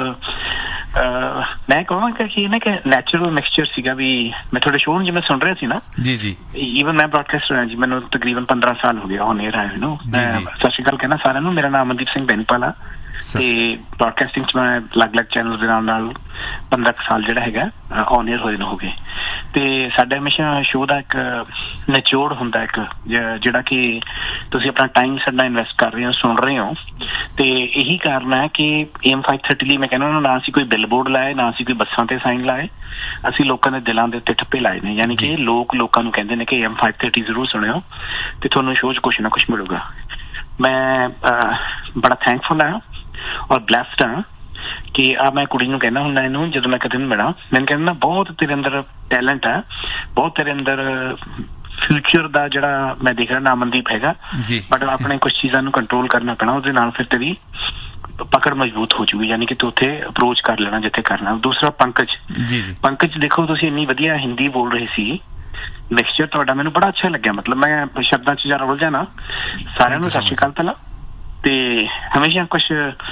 ਮੈਂ ਕਹਾਂਗਾ ਕਿ ਨਾ ਕਿ ਨੈਚੁਰਲ ਮਿਕਸਚਰ ਸੀਗਾ ਵੀ ਮੈਂ ਤੁਹਾਡੇ ਸ਼ੋਅ ਨੂੰ ਜਿਵੇਂ ਸੁਣ ਰਿਹਾ ਸੀ ਨਾ ਜੀ ਜੀ, ਈਵਨ ਮੈਂ ਬ੍ਰੌਡਕਾਸਟਰ ਹਾਂ ਜੀ, ਮੈਨੂੰ ਤਕਰੀਬਨ ਪੰਦਰਾਂ ਸਾਲ ਹੋ ਗਿਆ ਔਨ ਏਅਰ ਆਏ ਨੂੰ। ਮੈਂ ਸਤ ਸ਼੍ਰੀ ਅਕਾਲ ਕਹਿਣਾ ਸਾਰਿਆਂ ਨੂੰ। ਮੇਰਾ ਨਾਮ ਅਮਨਦੀਪ ਸਿੰਘ ਬੈਂਪਾਲ ਆ ਤੇ ਬ੍ਰੌਡਕਾਸਟਿੰਗ ਚ ਮੈਂ ਅਲੱਗ-ਅਲੱਗ ਚੈਨਲ ਦੇ ਨਾਲ ਨਾਲ ਪੰਦਰਾਂ ਕੁ ਸਾਲ ਜਿਹੜਾ ਹੈਗਾ ਔਨ ਏਅਰ ਹੋਏ ਨੂੰ ਹੋ ਗਏ। ਤੇ ਸਾਡਾ ਹਮੇਸ਼ਾ ਸ਼ੋਅ ਦਾ ਇੱਕ ਨਿਚੋੜ ਹੁੰਦਾ, ਇੱਕ ਜਿਹੜਾ ਕਿ ਤੁਸੀਂ ਆਪਣਾ ਟਾਈਮ ਸਾਡਾ ਇਨਵੈਸਟ ਕਰ ਰਹੇ ਹੋ, ਸੁਣ ਰਹੇ ਹੋ। ਤੇ ਇਹੀ ਕਾਰਨ ਹੈ ਕਿ ਏਮ ਫਾਈਵ ਥਰਟੀ ਲਈ ਮੈਂ ਕਹਿੰਦਾ ਨਾ ਅਸੀਂ ਕੋਈ ਬਿਲ ਬੋਰਡ ਲਾਏ, ਨਾ ਅਸੀਂ ਕੋਈ ਬੱਸਾਂ ਤੇ ਸਾਈਨ ਲਾਏ, ਅਸੀਂ ਲੋਕਾਂ ਦੇ ਦਿਲਾਂ ਦੇ ਉੱਤੇ ਠੱਪੇ ਲਾਏ ਨੇ। ਯਾਨੀ ਕਿ ਲੋਕ ਲੋਕਾਂ ਨੂੰ ਕਹਿੰਦੇ ਨੇ ਕਿ ਏਮ ਫਾਈਵ ਥਰਟੀ ਜ਼ਰੂਰ ਸੁਣਿਓ ਤੇ ਤੁਹਾਨੂੰ ਸ਼ੋਅ ਚ ਕੁਛ ਨਾ ਕੁਛ ਮਿਲੂਗਾ। ਮੈਂ ਬੜਾ ਥੈਂਕਫੁਲ ਹਾਂ ਔਰ ਬਲੈਸਡ ਹਾਂ ਕਿ ਆ ਮੈਂ ਕੁੜੀ ਨੂੰ ਕਹਿੰਦਾ ਹੁੰਦਾ ਇਹਨੂੰ, ਜਦੋਂ ਮੈਂ ਕਦੇ ਨੂੰ ਮਿਲਾਂ, ਮੈਨੂੰ ਕਹਿੰਦਾ ਬਹੁਤ ਤੇਰੇ ਅੰਦਰ ਟੈਲੈਂਟ ਹੈ, ਬਹੁਤ ਤੇਰੇ ਅੰਦਰ ਫਿਊਚਰ ਦਾ ਜਿਹੜਾ ਮੈਂ ਦੇਖ ਰਿਹਾ ਨਾ ਅਮਨਦੀਪ ਹੈਗਾ, ਬਟ ਆਪਣੇ ਕੁਛ ਚੀਜ਼ਾਂ ਨੂੰ ਕੰਟਰੋਲ ਕਰਨਾ ਪੈਣਾ, ਉਹਦੇ ਨਾਲ ਫਿਰ ਤੇਰੀ ਪਕੜ ਮਜ਼ਬੂਤ ਹੋ ਜੂਗੀ, ਯਾਨੀ ਕਿ ਤੂੰ ਉੱਥੇ ਅਪਰੋਚ ਕਰ ਲੈਣਾ ਜਿੱਥੇ ਕਰਨਾ। ਦੂਸਰਾ ਪੰਕਜ ਜੀ ਜੀ, ਪੰਕਜ ਦੇਖੋ ਤੁਸੀਂ ਇੰਨੀ ਵਧੀਆ ਹਿੰਦੀ ਬੋਲ ਰਹੇ ਸੀ, ਮਿਕਸਚਰ ਤੁਹਾਡਾ ਮੈਨੂੰ ਬੜਾ ਅੱਛਾ ਲੱਗਿਆ। ਮਤਲਬ ਮੈਂ ਸ਼ਬਦਾਂ ਚ ਜਰਾ ਉਲਝਾ ਨਾ। ਸਾਰਿਆਂ ਨੂੰ ਸਤਿ ਸ਼੍ਰੀ ਅਕਾਲ ਪਹਿਲਾਂ। ਤੇ ਹਮੇਸ਼ਾ ਕੁਛ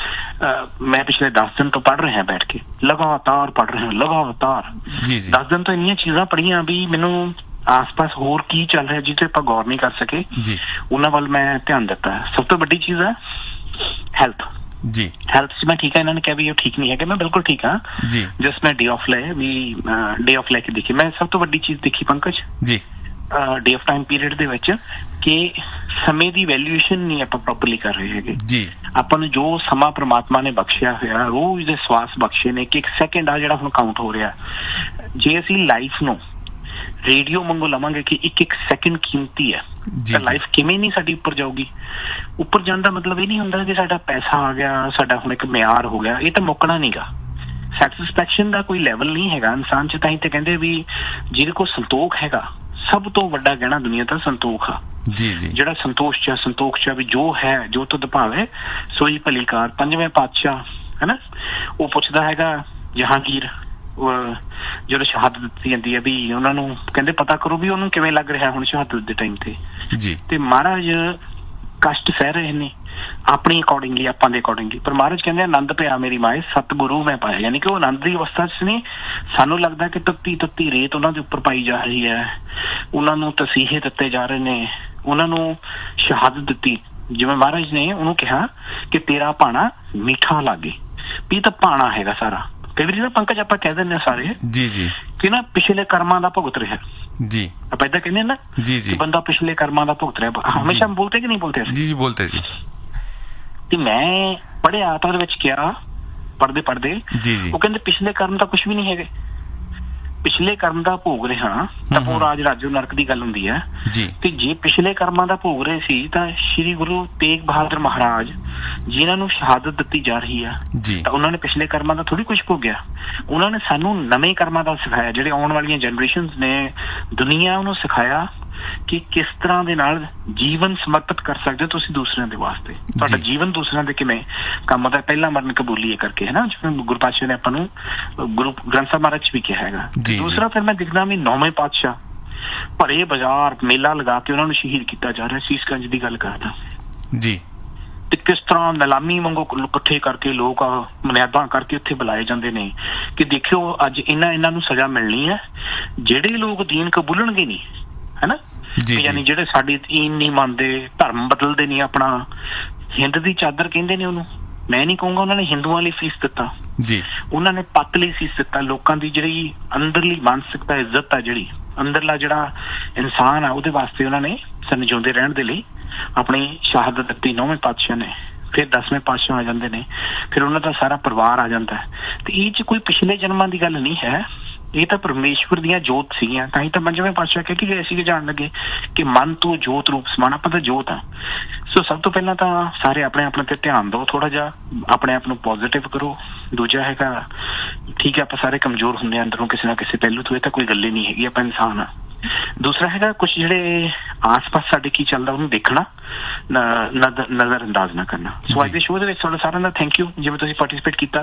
ਮੈਂ ਪਿਛਲੇ ਦਸ ਦਿਨ ਤੋਂ ਪੜ੍ਹ ਰਿਹਾ ਬੈਠ ਕੇ, ਲਗਾਤਾਰ ਪੜ੍ਹ ਰਿਹਾ ਲਗਾਤਾਰ। ਦਸ ਦਿਨ ਤੋਂ ਇੰਨੀਆਂ ਚੀਜ਼ਾਂ ਪੜ੍ਹੀਆਂ ਵੀ ਮੈਨੂੰ ਆਸ ਪਾਸ ਹੋਰ ਕੀ ਚੱਲ ਰਿਹਾ ਜਿਹਦੇ ਆਪਾਂ ਗੌਰ ਨਹੀਂ ਕਰ ਸਕੇ, ਉਹਨਾਂ ਵੱਲ ਮੈਂ ਧਿਆਨ ਦਿੱਤਾ। ਸਭ ਤੋਂ ਵੱਡੀ ਚੀਜ਼ ਹੈ ਹੈਲਥ ਜੀ। ਹੈਲਥ ਚ ਮੈਂ ਠੀਕ ਹੈ, ਇਹਨਾਂ ਨੇ ਕਿਹਾ ਵੀ ਉਹ ਠੀਕ ਨਹੀਂ ਹੈਗੇ, ਮੈਂ ਬਿਲਕੁਲ ਠੀਕ ਹਾਂ ਜੀ। ਜਸਟ ਮੈਂ ਡੇ ਆਫ ਲਏ ਵੀ ਡੇ ਆਫ ਲੈ ਕੇ ਦੇਖੀ। ਮੈਂ ਸਭ ਤੋਂ ਵੱਡੀ ਚੀਜ਼ ਦੇਖੀ ਪੰਕਜ ਜੀ ਡੇ ਆਫ ਟਾਈਮ ਪੀਰੀਅਡ ਦੇ ਵਿੱਚ ਕਿ ਸਮੇਂ ਦੀ ਵੈਲਿਊਏਸ਼ਨ ਨਹੀਂ ਆਪਾਂ ਪ੍ਰੋਪਰਲੀ ਕਰ ਰਹੇ ਹੈਗੇ ਜੀ। ਆਪਾਂ ਨੂੰ ਜੋ ਸਮਾਂ ਪ੍ਰਮਾਤਮਾ ਨੇ ਬਖਸ਼ਿਆ ਹੋਇਆ, ਰੋਜ਼ ਦੇ ਸਵਾਸ ਬਖਸ਼ੇ ਨੇ, ਕਿ ਇੱਕ ਸੈਕਿੰਡ ਆ ਜਿਹੜਾ ਹੁਣ ਕਾਊਂਟ ਹੋ ਰਿਹਾ, ਜੇ ਅਸੀਂ ਲਾਈਫ ਨੂੰ ਰੇਡੀਓ ਵਾਂਗੂ ਲਵਾਂਗੇ ਕਿ ਇੱਕ ਇੱਕ ਸੈਕਿੰਡ ਕੀਮਤੀ ਹੈ, ਤਾਂ ਲਾਈਫ ਕਿਵੇਂ ਨਹੀਂ ਸਾਡੀ ਉੱਪਰ ਜਾਊਗੀ। ਉੱਪਰ ਜਾਣ ਦਾ ਮਤਲਬ ਇਹ ਨਹੀਂ ਹੁੰਦਾ ਕਿ ਸਾਡਾ ਪੈਸਾ ਆ ਗਿਆ, ਸਾਡਾ ਹੁਣ ਇੱਕ ਮਿਆਰ ਹੋ ਗਿਆ, ਇਹ ਤਾਂ ਮੁੱਕਣਾ ਨੀਗਾ। ਸੈਟਿਸਫੈਕਸ਼ਨ ਦਾ ਕੋਈ ਲੈਵਲ ਨਹੀਂ ਹੈਗਾ ਇਨਸਾਨ ਚ। ਤਾਂ ਹੀ ਤੇ ਕਹਿੰਦੇ ਵੀ ਜਿਹਦੇ ਕੋਲ ਸੰਤੋਖ ਹੈਗਾ, ਸਭ ਤੋਂ ਵੱਡਾ ਗਹਿਣਾ ਦੁਨੀਆ ਦਾ ਸੰਤੋਖ ਆ ਜੀ ਜੀ। ਜਿਹੜਾ ਸੰਤੋਸ਼ ਚ ਸੰਤੋਖ ਚ ਵੀ ਜੋ ਹੈ, ਜੋ ਤੁਧ ਭਾਵੇ ਸੋਈ ਭਲੀ ਕਾਰ। ਪੰਜਵੇਂ ਪਾਤਸ਼ਾਹ ਹੈ ਨਾ, ਉਹ ਪੁੱਛਦਾ ਹੈਗਾ ਜਹਾਂਗੀਰ ਜਦੋਂ ਸ਼ਹਾਦਤ ਦਿੱਤੀ ਜਾਂਦੀ ਹੈ ਵੀ ਉਹਨਾਂ ਨੂੰ ਕਹਿੰਦੇ ਪਤਾ ਕਰੋ ਵੀ ਉਹਨੂੰ ਕਿਵੇਂ ਲੱਗ ਰਿਹਾ ਹੁਣ ਸ਼ਹਾਦਤ ਦੇ ਟਾਈਮ ਤੇ ਜੀ। ਤੇ ਮਹਾਰਾਜ ਕਸ਼ਟ ਸਹਿ ਰਹੇ ਨੇ ਆਪਣੀ ਅਕੋਰਡਿੰਗਲੀ, ਆਪਾਂ ਦੇ ਅਕੋਰਡਿੰਗਲੀ, ਪਰ ਮਹਾਰਾਜ ਕਹਿੰਦੇ ਆਨੰਦ ਪਿਆ ਮੇਰੀ ਮਾਏ ਸਤਿਗੁਰੂ ਮੈਂ ਪਾਇਆ। ਯਾਨੀ ਕਿ ਉਹ ਆਨੰਦ ਦੀ ਅਵਸਥਾ ਚ ਨੇ। ਸਾਨੂੰ ਲੱਗਦਾ ਕਿ ਤੱਤੀ ਤੱਤੀ ਰੇਤ ਉਹਨਾਂ ਦੇ ਉੱਪਰ ਪਾਈ ਜਾ ਰਹੀ ਹੈ, ਉਹਨਾਂ ਨੂੰ ਤਸੀਹੇ ਦਿੱਤੇ ਜਾ ਰਹੇ ਨੇ, ਉਹਨਾਂ ਨੂੰ ਸ਼ਹਾਦਤ ਦਿੱਤੀ। ਜਿਵੇਂ ਮਹਾਰਾਜ ਨੇ ਉਹਨੂੰ ਕਿਹਾ ਕਿ ਤੇਰਾ ਭਾਣਾ ਮਿੱਠਾ ਲਾਗੇ, ਵੀ ਤਾਂ ਭਾਣਾ ਹੈਗਾ ਸਾਰਾ। ਕਈ ਵਾਰੀ ਨਾ ਪੰਕਜ ਆਪਾਂ ਕਹਿ ਦਿੰਦੇ ਸਾਰੇ ਜੀ ਜੀ ਕਿ ਨਾ ਪਿਛਲੇ ਕਰਮਾਂ ਦਾ ਭੁਗਤ ਰਿਹਾ जी, आप ऐसा कहते हैं ना जी जी, बंदा पिछले कर्मा का भुगत रहा। हमेशा हम बोलते कि नहीं बोलते जी जी बोलते जी। ते मैं पढ़िया तो ਉਹਦੇ ਵਿੱਚ ਕਿਹਾ ਪੜਦੇ ਪੜਦੇ ਜੀ ਜੀ, ਉਹ ਕਹਿੰਦੇ ਪਿਛਲੇ ਕਰਮ ਤਾਂ ਕੁਝ ਵੀ ਨਹੀਂ ਹੈਗੇ, ਪਿਛਲੇ ਕਰਮ ਦਾ ਭੋਗ ਰਿਹਾ ਤਾਂ ਉਹ ਰਾਜ ਰਾਜੋ ਨਰਕ ਦੀ ਗੱਲ ਹੁੰਦੀ ਹੈ ਜੀ। ਤੇ ਜੇ ਪਿਛਲੇ ਕਰਮਾਂ ਦਾ ਭੋਗ ਰਹੇ ਸੀ ਤਾਂ ਸ਼੍ਰੀ ਗੁਰੂ ਤੇਗ ਬਹਾਦਰ ਮਹਾਰਾਜ ਜਿਨ੍ਹਾਂ ਨੂੰ ਸ਼ਹਾਦਤ ਦਿੱਤੀ ਜਾ ਰਹੀ ਆ ਤਾਂ ਉਹਨਾਂ ਨੇ ਪਿਛਲੇ ਕਰਮਾਂ ਦਾ ਥੋੜੀ ਕੁਝ ਭੋਗਿਆ, ਉਹਨਾਂ ਨੇ ਸਾਨੂੰ ਨਵੇਂ ਕਰਮਾਂ ਦਾ ਸਿਖਾਇਆ। ਜਿਹੜੇ ਆਉਣ ਵਾਲੀਆਂ ਜਨਰੇਸ਼ਨਸ ਨੇ, ਦੁਨੀਆ ਉਹਨੂੰ ਸਿਖਾਇਆ ਕਿ ਕਿਸ ਤਰ੍ਹਾਂ ਦੇ ਨਾਲ ਜੀਵਨ ਸਮਰਪਿਤ ਕਰ ਸਕਦੇ ਹੋ ਤੁਸੀਂ ਦੂਸਰਿਆਂ ਦੇ ਵਾਸਤੇ। ਤੁਹਾਡਾ ਜੀਵਨ ਦੂਸਰਿਆਂ ਦੇ ਕਿਵੇਂ ਕੰਮ ਦਾ ਪਹਿਲਾ ਮਰਨ ਕਬੂਲੀਏ ਕਰਕੇ ਹੈ ਨਾ, ਜਿਵੇਂ ਗੁਰੂ ਪਾਤਸ਼ਾਹ ਨੇ ਆਪਾਂ ਨੂੰ ਗੁਰੂ ਗ੍ਰੰਥ ਸਾਹਿਬ ਮਹਾਰਾਜ ਚ ਵੀ ਕਿਹਾ ਹੈਗਾ। ਦੂਸਰਾ ਫਿਰ ਮੈਂ ਦਿਖਦਾ ਵੀ ਨੌਵੇਂ ਪਾਤਸ਼ਾਹ ਭਰੇ ਬਾਜ਼ਾਰ ਮੇਲਾ ਲਗਾ ਕੇ ਉਹਨਾਂ ਨੂੰ ਸ਼ਹੀਦ ਕੀਤਾ ਜਾ ਰਿਹਾ। ਸੀਸਗੰਜ ਦੀ ਗੱਲ ਕਰਦਾ ਜੀ। ਤੇ ਕਿਸ ਤਰ੍ਹਾਂ ਨਿਲਾਮੀ ਵਾਂਗੂ ਇਕੱਠੇ ਕਰਕੇ ਲੋਕ ਮਨਿਆਦਾਂ ਕਰਕੇ ਉੱਥੇ ਬੁਲਾਏ ਜਾਂਦੇ ਨੇ ਕਿ ਦੇਖਿਓ ਅੱਜ ਇਹਨਾਂ ਇਹਨਾਂ ਨੂੰ ਸਜ਼ਾ ਮਿਲਣੀ ਹੈ ਜਿਹੜੇ ਲੋਕ ਦੀਨ ਕਬੂਲਣਗੇ ਨਹੀਂ, ਹੈ ਨਾ। ਯਾਨੀ ਜਿਹੜੇ ਸਾਡੀ ਦੀਨ ਨਹੀਂ ਮੰਨਦੇ, ਧਰਮ ਬਦਲਦੇ ਨਹੀਂ ਆਪਣਾ, ਹਿੰਦ ਦੀ ਚਾਦਰ ਕਹਿੰਦੇ ਨੇ ਉਹਨੂੰ। ਮੈਂ ਨਹੀਂ ਕਹੂੰਗਾ ਉਹਨਾਂ ਨੇ ਹਿੰਦੂਆਂ ਲਈ ਫੀਸ ਦਿੱਤਾ ਜੀ, ਉਹਨਾਂ ਨੇ ਪੱਤ ਲਈ ਫੀਸ ਦਿੱਤਾ। ਲੋਕਾਂ ਦੀ ਜਿਹੜੀ ਅੰਦਰਲੀ ਮਾਨਸਿਕਤਾ, ਇੱਜ਼ਤ ਆ, ਜਿਹੜੀ ਅੰਦਰਲਾ ਜਿਹੜਾ ਇਨਸਾਨ ਆ, ਉਹਦੇ ਵਾਸਤੇ ਉਹਨਾਂ ਨੇ ਸਾਨੂੰ ਜਿਉਂਦੇ ਰਹਿਣ ਦੇ ਲਈ ਆਪਣੀ ਸ਼ਹਾਦਤ ਦਿੱਤੀ। ਨੌਵੇਂ ਪਾਤਸ਼ਾਹ ਨੇ, ਫਿਰ ਦਸਵੇਂ ਪਾਤਸ਼ਾਹ ਆ ਜਾਂਦੇ ਨੇ, ਫਿਰ ਉਹਨਾਂ ਦਾ ਸਾਰਾ ਪਰਿਵਾਰ ਆ ਜਾਂਦਾ ਹੈ। ਤੇ ਇਹ ਚ ਕੋਈ ਪਿਛਲੇ ਜਨਮਾਂ ਦੀ ਗੱਲ ਨਹੀਂ ਹੈ, ਇਹ ਤਾਂ ਪਰਮੇਸ਼ਵਰ ਦੀਆਂ ਜੋਤ ਸੀਗੀਆਂ, ਤਾਂ ਹੀ ਤਾਂ ਪੰਜਵੇਂ ਪਾਤਸ਼ਾਹ ਕਹਿ ਕੇ ਗਏ ਸੀਗੇ ਜਾਣ ਲੱਗੇ ਕਿ ਮਨ ਤੋਂ ਜੋਤ ਰੂਪ ਸਮਾਨ, ਆਪਾਂ ਤਾਂ ਜੋਤ ਆ। ਸੋ ਸਭ ਤੋਂ ਪਹਿਲਾਂ ਤਾਂ ਸਾਰੇ ਆਪਣੇ ਆਪਣੇ ਤੇ ਧਿਆਨ ਦਿਓ, ਥੋੜਾ ਜਿਹਾ ਆਪਣੇ ਆਪ ਨੂੰ ਪੋਜ਼ਿਟਿਵ ਕਰੋ। ਦੂਜਾ ਹੈਗਾ, ਠੀਕ ਹੈ ਆਪਾਂ ਸਾਰੇ ਕਮਜ਼ੋਰ ਹੁੰਦੇ ਆ ਅੰਦਰੋਂ ਕਿਸੇ ਨਾ ਕਿਸੇ ਪਹਿਲੂ ਤੋਂ, ਇਹ ਤਾਂ ਕੋਈ ਗੱਲ ਹੀ ਨਹੀਂ ਹੈਗੀ, ਆਪਾਂ ਇਨਸਾਨ ਆ। ਦੂਸਰਾ ਹੈਗਾ ਕੁਛ ਜਿਹੜੇ ਆਸ-ਪਾਸ ਸਾਡੇ ਕੀ ਚੱਲਦਾ ਉਹਨੂੰ ਦੇਖਣਾ, ਨਜ਼ਰ ਅੰਦਾਜ਼ ਨਾ ਕਰਨਾ। ਸੋ ਅੱਜ ਦੇ ਸ਼ੋਅ ਦੇ ਵਿੱਚ ਤੁਹਾਡਾ ਸਾਰਿਆਂ ਦਾ ਥੈਂਕ ਯੂ, ਜਿਵੇਂ ਤੁਸੀਂ ਪਾਰਟਿਸਿਪੇਟ ਕੀਤਾ।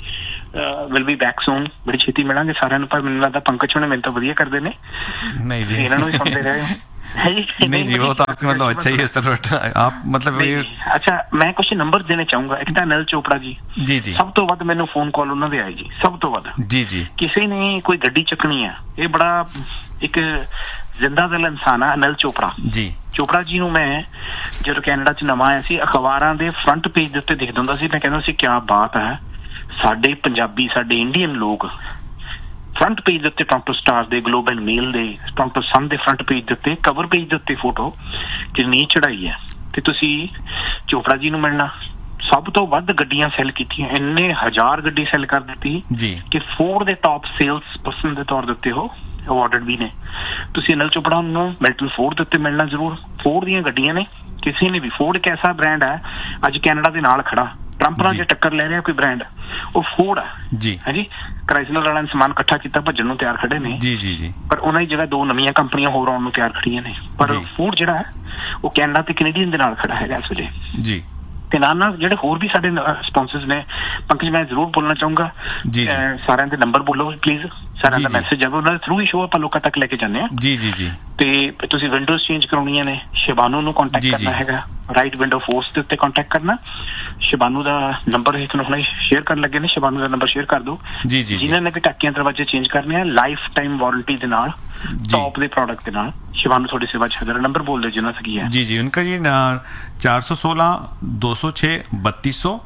ਵਿਲ ਬੀ ਬੈਕ ਸੂਨ, ਬੜੀ ਛੇਤੀ ਮਿਲਾਂਗੇ ਸਾਰਿਆਂ ਨੂੰ। ਪਰ ਮੈਨੂੰ ਲੱਗਦਾ ਪੰਕਜ ਹੋਣੇ ਮੈਨੂੰ ਤਾਂ ਵਧੀਆ ਕਰਦੇ ਨੇ, ਨਹੀਂ ਜੀ ਇਹਨਾਂ ਨੂੰ ਵੀ ਸੁਣਦੇ ਰਹੇ ਹੋ। नहीं जी वो तो आपके मतलब अच्छा ही है सर, आप मतलब ये अच्छा मैं कुछ नंबर देने चाहूंगा। एक तो अनिल चोपड़ा जी जी जी सब तो वध मैनू फोन कॉल उन्होंने दे आई जी, सब तो वध जी जी किसी ने कोई गड्डी चकनी है, ये बड़ा एक जिंदा दिल इंसान है अनिल चोपड़ा जी। चोपड़ा जी ਨੂੰ ਮੈਂ ਜਦੋਂ ਕੈਨੇਡਾ ਚ ਨਵਾਂ ਆਇਆ ਸੀ, ਅਖਬਾਰਾਂ ਦੇ ਫਰੰਟ ਪੇਜ ਦੇ ਉੱਤੇ ਦਿਖਦਾ ਹੁੰਦਾ ਸੀ, ਮੈਂ ਕਹਿੰਦਾ ਸੀ ਕਿਆ ਬਾਤ ਹੈ, ਸਾਡੇ ਪੰਜਾਬੀ ਸਾਡੇ ਇੰਡੀਅਨ ਲੋਕ ਫਰੰਟ ਪੇਜ ਦੇ ਉੱਤੇ ਟੋਰਾਂਟੋ ਸਟਾਰ ਦੇ, ਗਲੋਬਲ ਮੇਲ ਦੇ, ਟੋਰਾਂਟੋ ਸਨ ਦੇ ਫਰੰਟ ਪੇਜ ਦੇ ਉੱਤੇ, ਕਵਰ ਪੇਜ ਦੇ ਉੱਤੇ ਫੋਟੋ ਕਿੰਨੀ ਚੜਾਈ ਹੈ। ਤੇ ਤੁਸੀਂ ਚੋਪੜਾ ਜੀ ਨੂੰ ਮਿਲਣਾ, ਸਭ ਤੋਂ ਵੱਧ ਗੱਡੀਆਂ ਸੈੱਲ ਕੀਤੀਆਂ, ਇੰਨੇ ਹਜ਼ਾਰ ਗੱਡੀ ਸੈੱਲ ਕਰ ਦਿੱਤੀ ਜੀ ਕਿ ਫੋਰਡ ਦੇ ਟੌਪ ਸੇਲਸ ਪਰਸਨ ਦੇ ਤੌਰ ਦੇ ਉੱਤੇ ਉਹ ਅਵਾਰਡਡ ਵੀ ਨੇ। ਤੁਸੀਂ ਅਨਿਲ ਚੋਪੜਾ ਨੂੰ ਮਿਲਟਨ ਫੋਰਡ ਦੇ ਉੱਤੇ ਮਿਲਣਾ ਜ਼ਰੂਰ। ਫੋਰਡ ਦੀਆਂ ਗੱਡੀਆਂ ਨੇ, ਕਿਸੇ ਨੇ ਵੀ, ਫੋਰਡ ਇੱਕ ਐਸਾ ਬ੍ਰਾਂਡ ਹੈ ਅੱਜ ਕੈਨੇਡਾ ਦੇ ਨਾਲ ਖੜਾ, ਟਰੰਪ ਨਾਲ ਜੇ ਟੱਕਰ ਲੈ ਰਿਹਾ ਕੋਈ ਬ੍ਰਾਂਡ, ਉਹ ਫੋਰਡ ਆ ਜੀ। ਹਾਂਜੀ, ਕ੍ਰਾਈਸਲਰ ਵਾਲਿਆਂ ਨੇ ਸਮਾਨ ਇਕੱਠਾ ਕੀਤਾ, ਭੱਜਣ ਨੂੰ ਤਿਆਰ ਖੜੇ ਨੇ ਜੀ ਜੀ ਜੀ, ਪਰ ਉਹਨਾਂ ਦੀ ਜਗ੍ਹਾ ਦੋ ਨਵੀਆਂ ਕੰਪਨੀਆਂ ਹੋਰ ਆਉਣ ਨੂੰ ਤਿਆਰ ਖੜੀਆਂ ਨੇ। ਪਰ ਫੋਰਡ ਜਿਹੜਾ ਹੈ ਉਹ ਕੈਨੇਡਾ ਤੇ ਕੈਨੇਡੀਅਨ ਦੇ ਨਾਲ ਖੜਾ ਹੈਗਾ ਇਸ ਵੇਲੇ ਜੀ। ਤੇ ਨਾਲ ਨਾਲ ਜਿਹੜੇ ਹੋਰ ਵੀ ਸਾਡੇ ਸਪਾਂਸਰਸ ਨੇ, ਪੰਕਜ ਮੈਂ ਜ਼ਰੂਰ ਬੋਲਣਾ ਚਾਹੂੰਗਾ, ਸਾਰਿਆਂ ਦੇ ਨੰਬਰ ਬੋਲੋ ਪਲੀਜ਼, ਸਾਰਿਆਂ ਦਾ ਮੈਸੇਜ ਆਵੇ, ਉਹਨਾਂ ਦੇ ਥਰੂ ਹੀ ਸ਼ੋਅ ਆਪਾਂ ਲੋਕਾਂ ਤੱਕ ਲੈ ਕੇ ਜਾਂਦੇ ਆ ਜੀ ਜੀ ਜੀ। ਤੇ ਤੁਸੀਂ ਵਿੰਡੋਜ਼ ਚੇਂਜ ਕਰਾਉਣੀਆਂ ਨੇ, ਸ਼ਿਬਾਨੂ ਨੂੰ ਕੰਟੈਕਟ ਕਰਨਾ ਹੈਗਾ, ਰਾਈਟ ਵਿੰਡੋ ਫੋਰਸ ਦੇ ਉੱਤੇ ਕੰਟੈਕਟ ਕਰਨਾ। ਸ਼ਿਬਾਨੂ ਦਾ ਨੰਬਰ ਇਹ ਤੁਹਾਨੂੰ ਹੁਣੇ ਸ਼ੇਅਰ ਕਰਨ ਲੱਗੇ ਨੇ, ਸ਼ਿਬਾਨੂ ਦਾ ਨੰਬਰ ਸ਼ੇਅਰ ਕਰ ਦਿਓ ਜੀ ਜੀ। ਜਿਨ੍ਹਾਂ ਨੇ ਵੀ ਟਾਕੀਆਂ ਦਰਵਾਜ਼ੇ ਚੇਂਜ ਕਰਨੇ ਆ ਲਾਈਫ ਟਾਈਮ ਵਾਰੰਟੀ ਦੇ ਨਾਲ, टॉप दे प्रोडक्ट के नाल, शिवानू थोड़ी सेवा हाजिर। नंबर बोल दे जिन्ना सकी है जी जी उनका जी चार सौ सोलह दो सौ छः बत्तीस सौ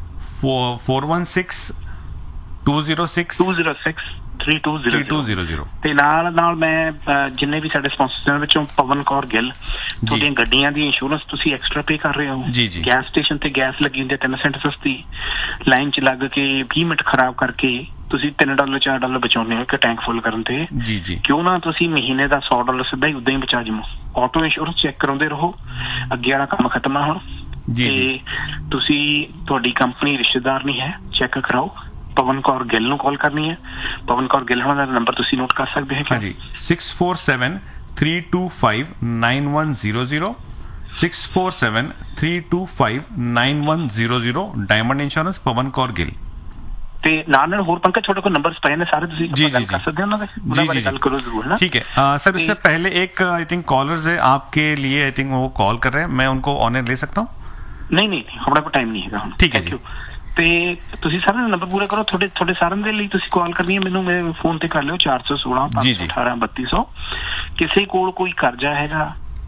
four one six to zero six to zero six three to zero to zero zero ਤੇ ਨਾਲ ਨਾਲ ਮੈਂ ਜਿੰਨੇ ਵੀ ਸਾਡੇ ਸਪਾਂਸਰਸ ਦੇ ਵਿੱਚੋਂ ਪਵਨ ਕੌਰ ਗਿੱਲ, ਤੁਹਾਡੀਆਂ ਗੱਡੀਆਂ ਦੀ ਇੰਸ਼ੋਰੈਂਸ ਤੁਸੀਂ ਐਕਸਟਰਾ ਪੇ ਕਰ ਰਹੇ ਹੋ ਜੀ ਜੀ। ਗੈਸ ਸਟੇਸ਼ਨ ਤੇ ਗੈਸ ਲੱਗੀ ਹੁੰਦੀ ਹੈ ਤਿੰਨ ਸੈਂਟ ਸਸਤੀ, ਲਾਈਨ 'ਚ ਲੱਗ ਕੇ ਵੀਹ ਮਿੰਟ ਖਰਾਬ ਕਰਕੇ ਤੁਸੀਂ ਤਿੰਨ ਡਾਲਰ ਚਾਰ ਡਾਲਰ ਬਚਾਉਂਦੇ ਹੋ ਇੱਕ ਟੈਂਕ ਫੁੱਲ ਕਰਨ ਤੇ ਜੀ ਜੀ। ਕਿਉਂ ਨਾ ਤੁਸੀਂ ਮਹੀਨੇ ਦਾ ਸੌ ਡਾਲਰ ਸਿੱਧਾ ਹੀ ਉਦਾਂ ਹੀ ਬਚਾ ਜਾਓ। ਆਟੋ ਇੰਸ਼ੋਰੈਂਸ ਚੈੱਕ ਕਰਾਉਂਦੇ ਰਹੋ, ਅੱਗੇ ਵਾਲਾ ਕੰਮ ਖਤਮ ਆ ਹੁਣ ਜੀ ਜੀ। ਤੁਸੀਂ ਤੁਹਾਡੀ ਕੰਪਨੀ ਰਿਸ਼ਤੇਦਾਰ ਨਹੀਂ ਹੈ, ਚੈੱਕ ਕਰਾਓ। ਪਵਨ ਕੌਰ ਗਿੱਲ ਨੂੰ ਕਾਲ ਕਰਨੀ ਹੈ, ਪਵਨ ਕੌਰ ਗਿੱਲ ਹੋਣਾ ਦਾ ਨੰਬਰ ਤੁਸੀਂ ਨੋਟ ਕਰ ਸਕਦੇ ਹੋ G six four seven three two five nine one zero zero six four seven three two five nine one zero zero. Diamond insurance ਪਵਨ ਕੌਰ ਗਿੱਲ। ਤੇ ਨਾਲ ਨਾਲ ਹੋਰ ਪੰਕਜ ਤੁਹਾਡੇ ਕੋਲ ਨੰਬਰਸ ਪਏ ਨੇ ਸਾਰੇ, ਤੁਸੀਂ ਗੱਲ ਕਰ ਸਕਦੇ ਹੋ ਉਹਨਾਂ ਦੇ, ਉਹਨਾਂ ਬਾਰੇ ਗੱਲ ਕਰੋ जरूर ना। ठीक है सर, इससे पहले एक आई थिंक कॉलर्स है आपके लिए, आई थिंक वो कॉल कर रहे हैं, मैं उनको ऑनर ले सकता हूँ? नहीं नहीं हमारे पास टाइम नहीं है। ठीक है जी। ਤੇ ਤੁਸੀਂ ਸਾਰਿਆਂ ਦਾ ਨੰਬਰ ਪੂਰਾ ਕਰੋ, ਤੁਹਾਡੇ ਤੁਹਾਡੇ ਸਾਰਿਆਂ ਦੇ ਲਈ ਤੁਸੀਂ ਕਾਲ ਕਰਨੀ ਹੈ ਮੈਨੂੰ, ਮੇਰੇ ਫੋਨ ਤੇ ਕਰ ਲਿਓ ਚਾਰ ਸੌ ਸੋਲਾਂ ਪੰਜ ਸੌ ਅਠਾਰਾਂ ਬੱਤੀ ਸੌ। ਕਿਸੇ ਕੋਲ ਕੋਈ ਕਰਜ਼ਾ ਹੈਗਾ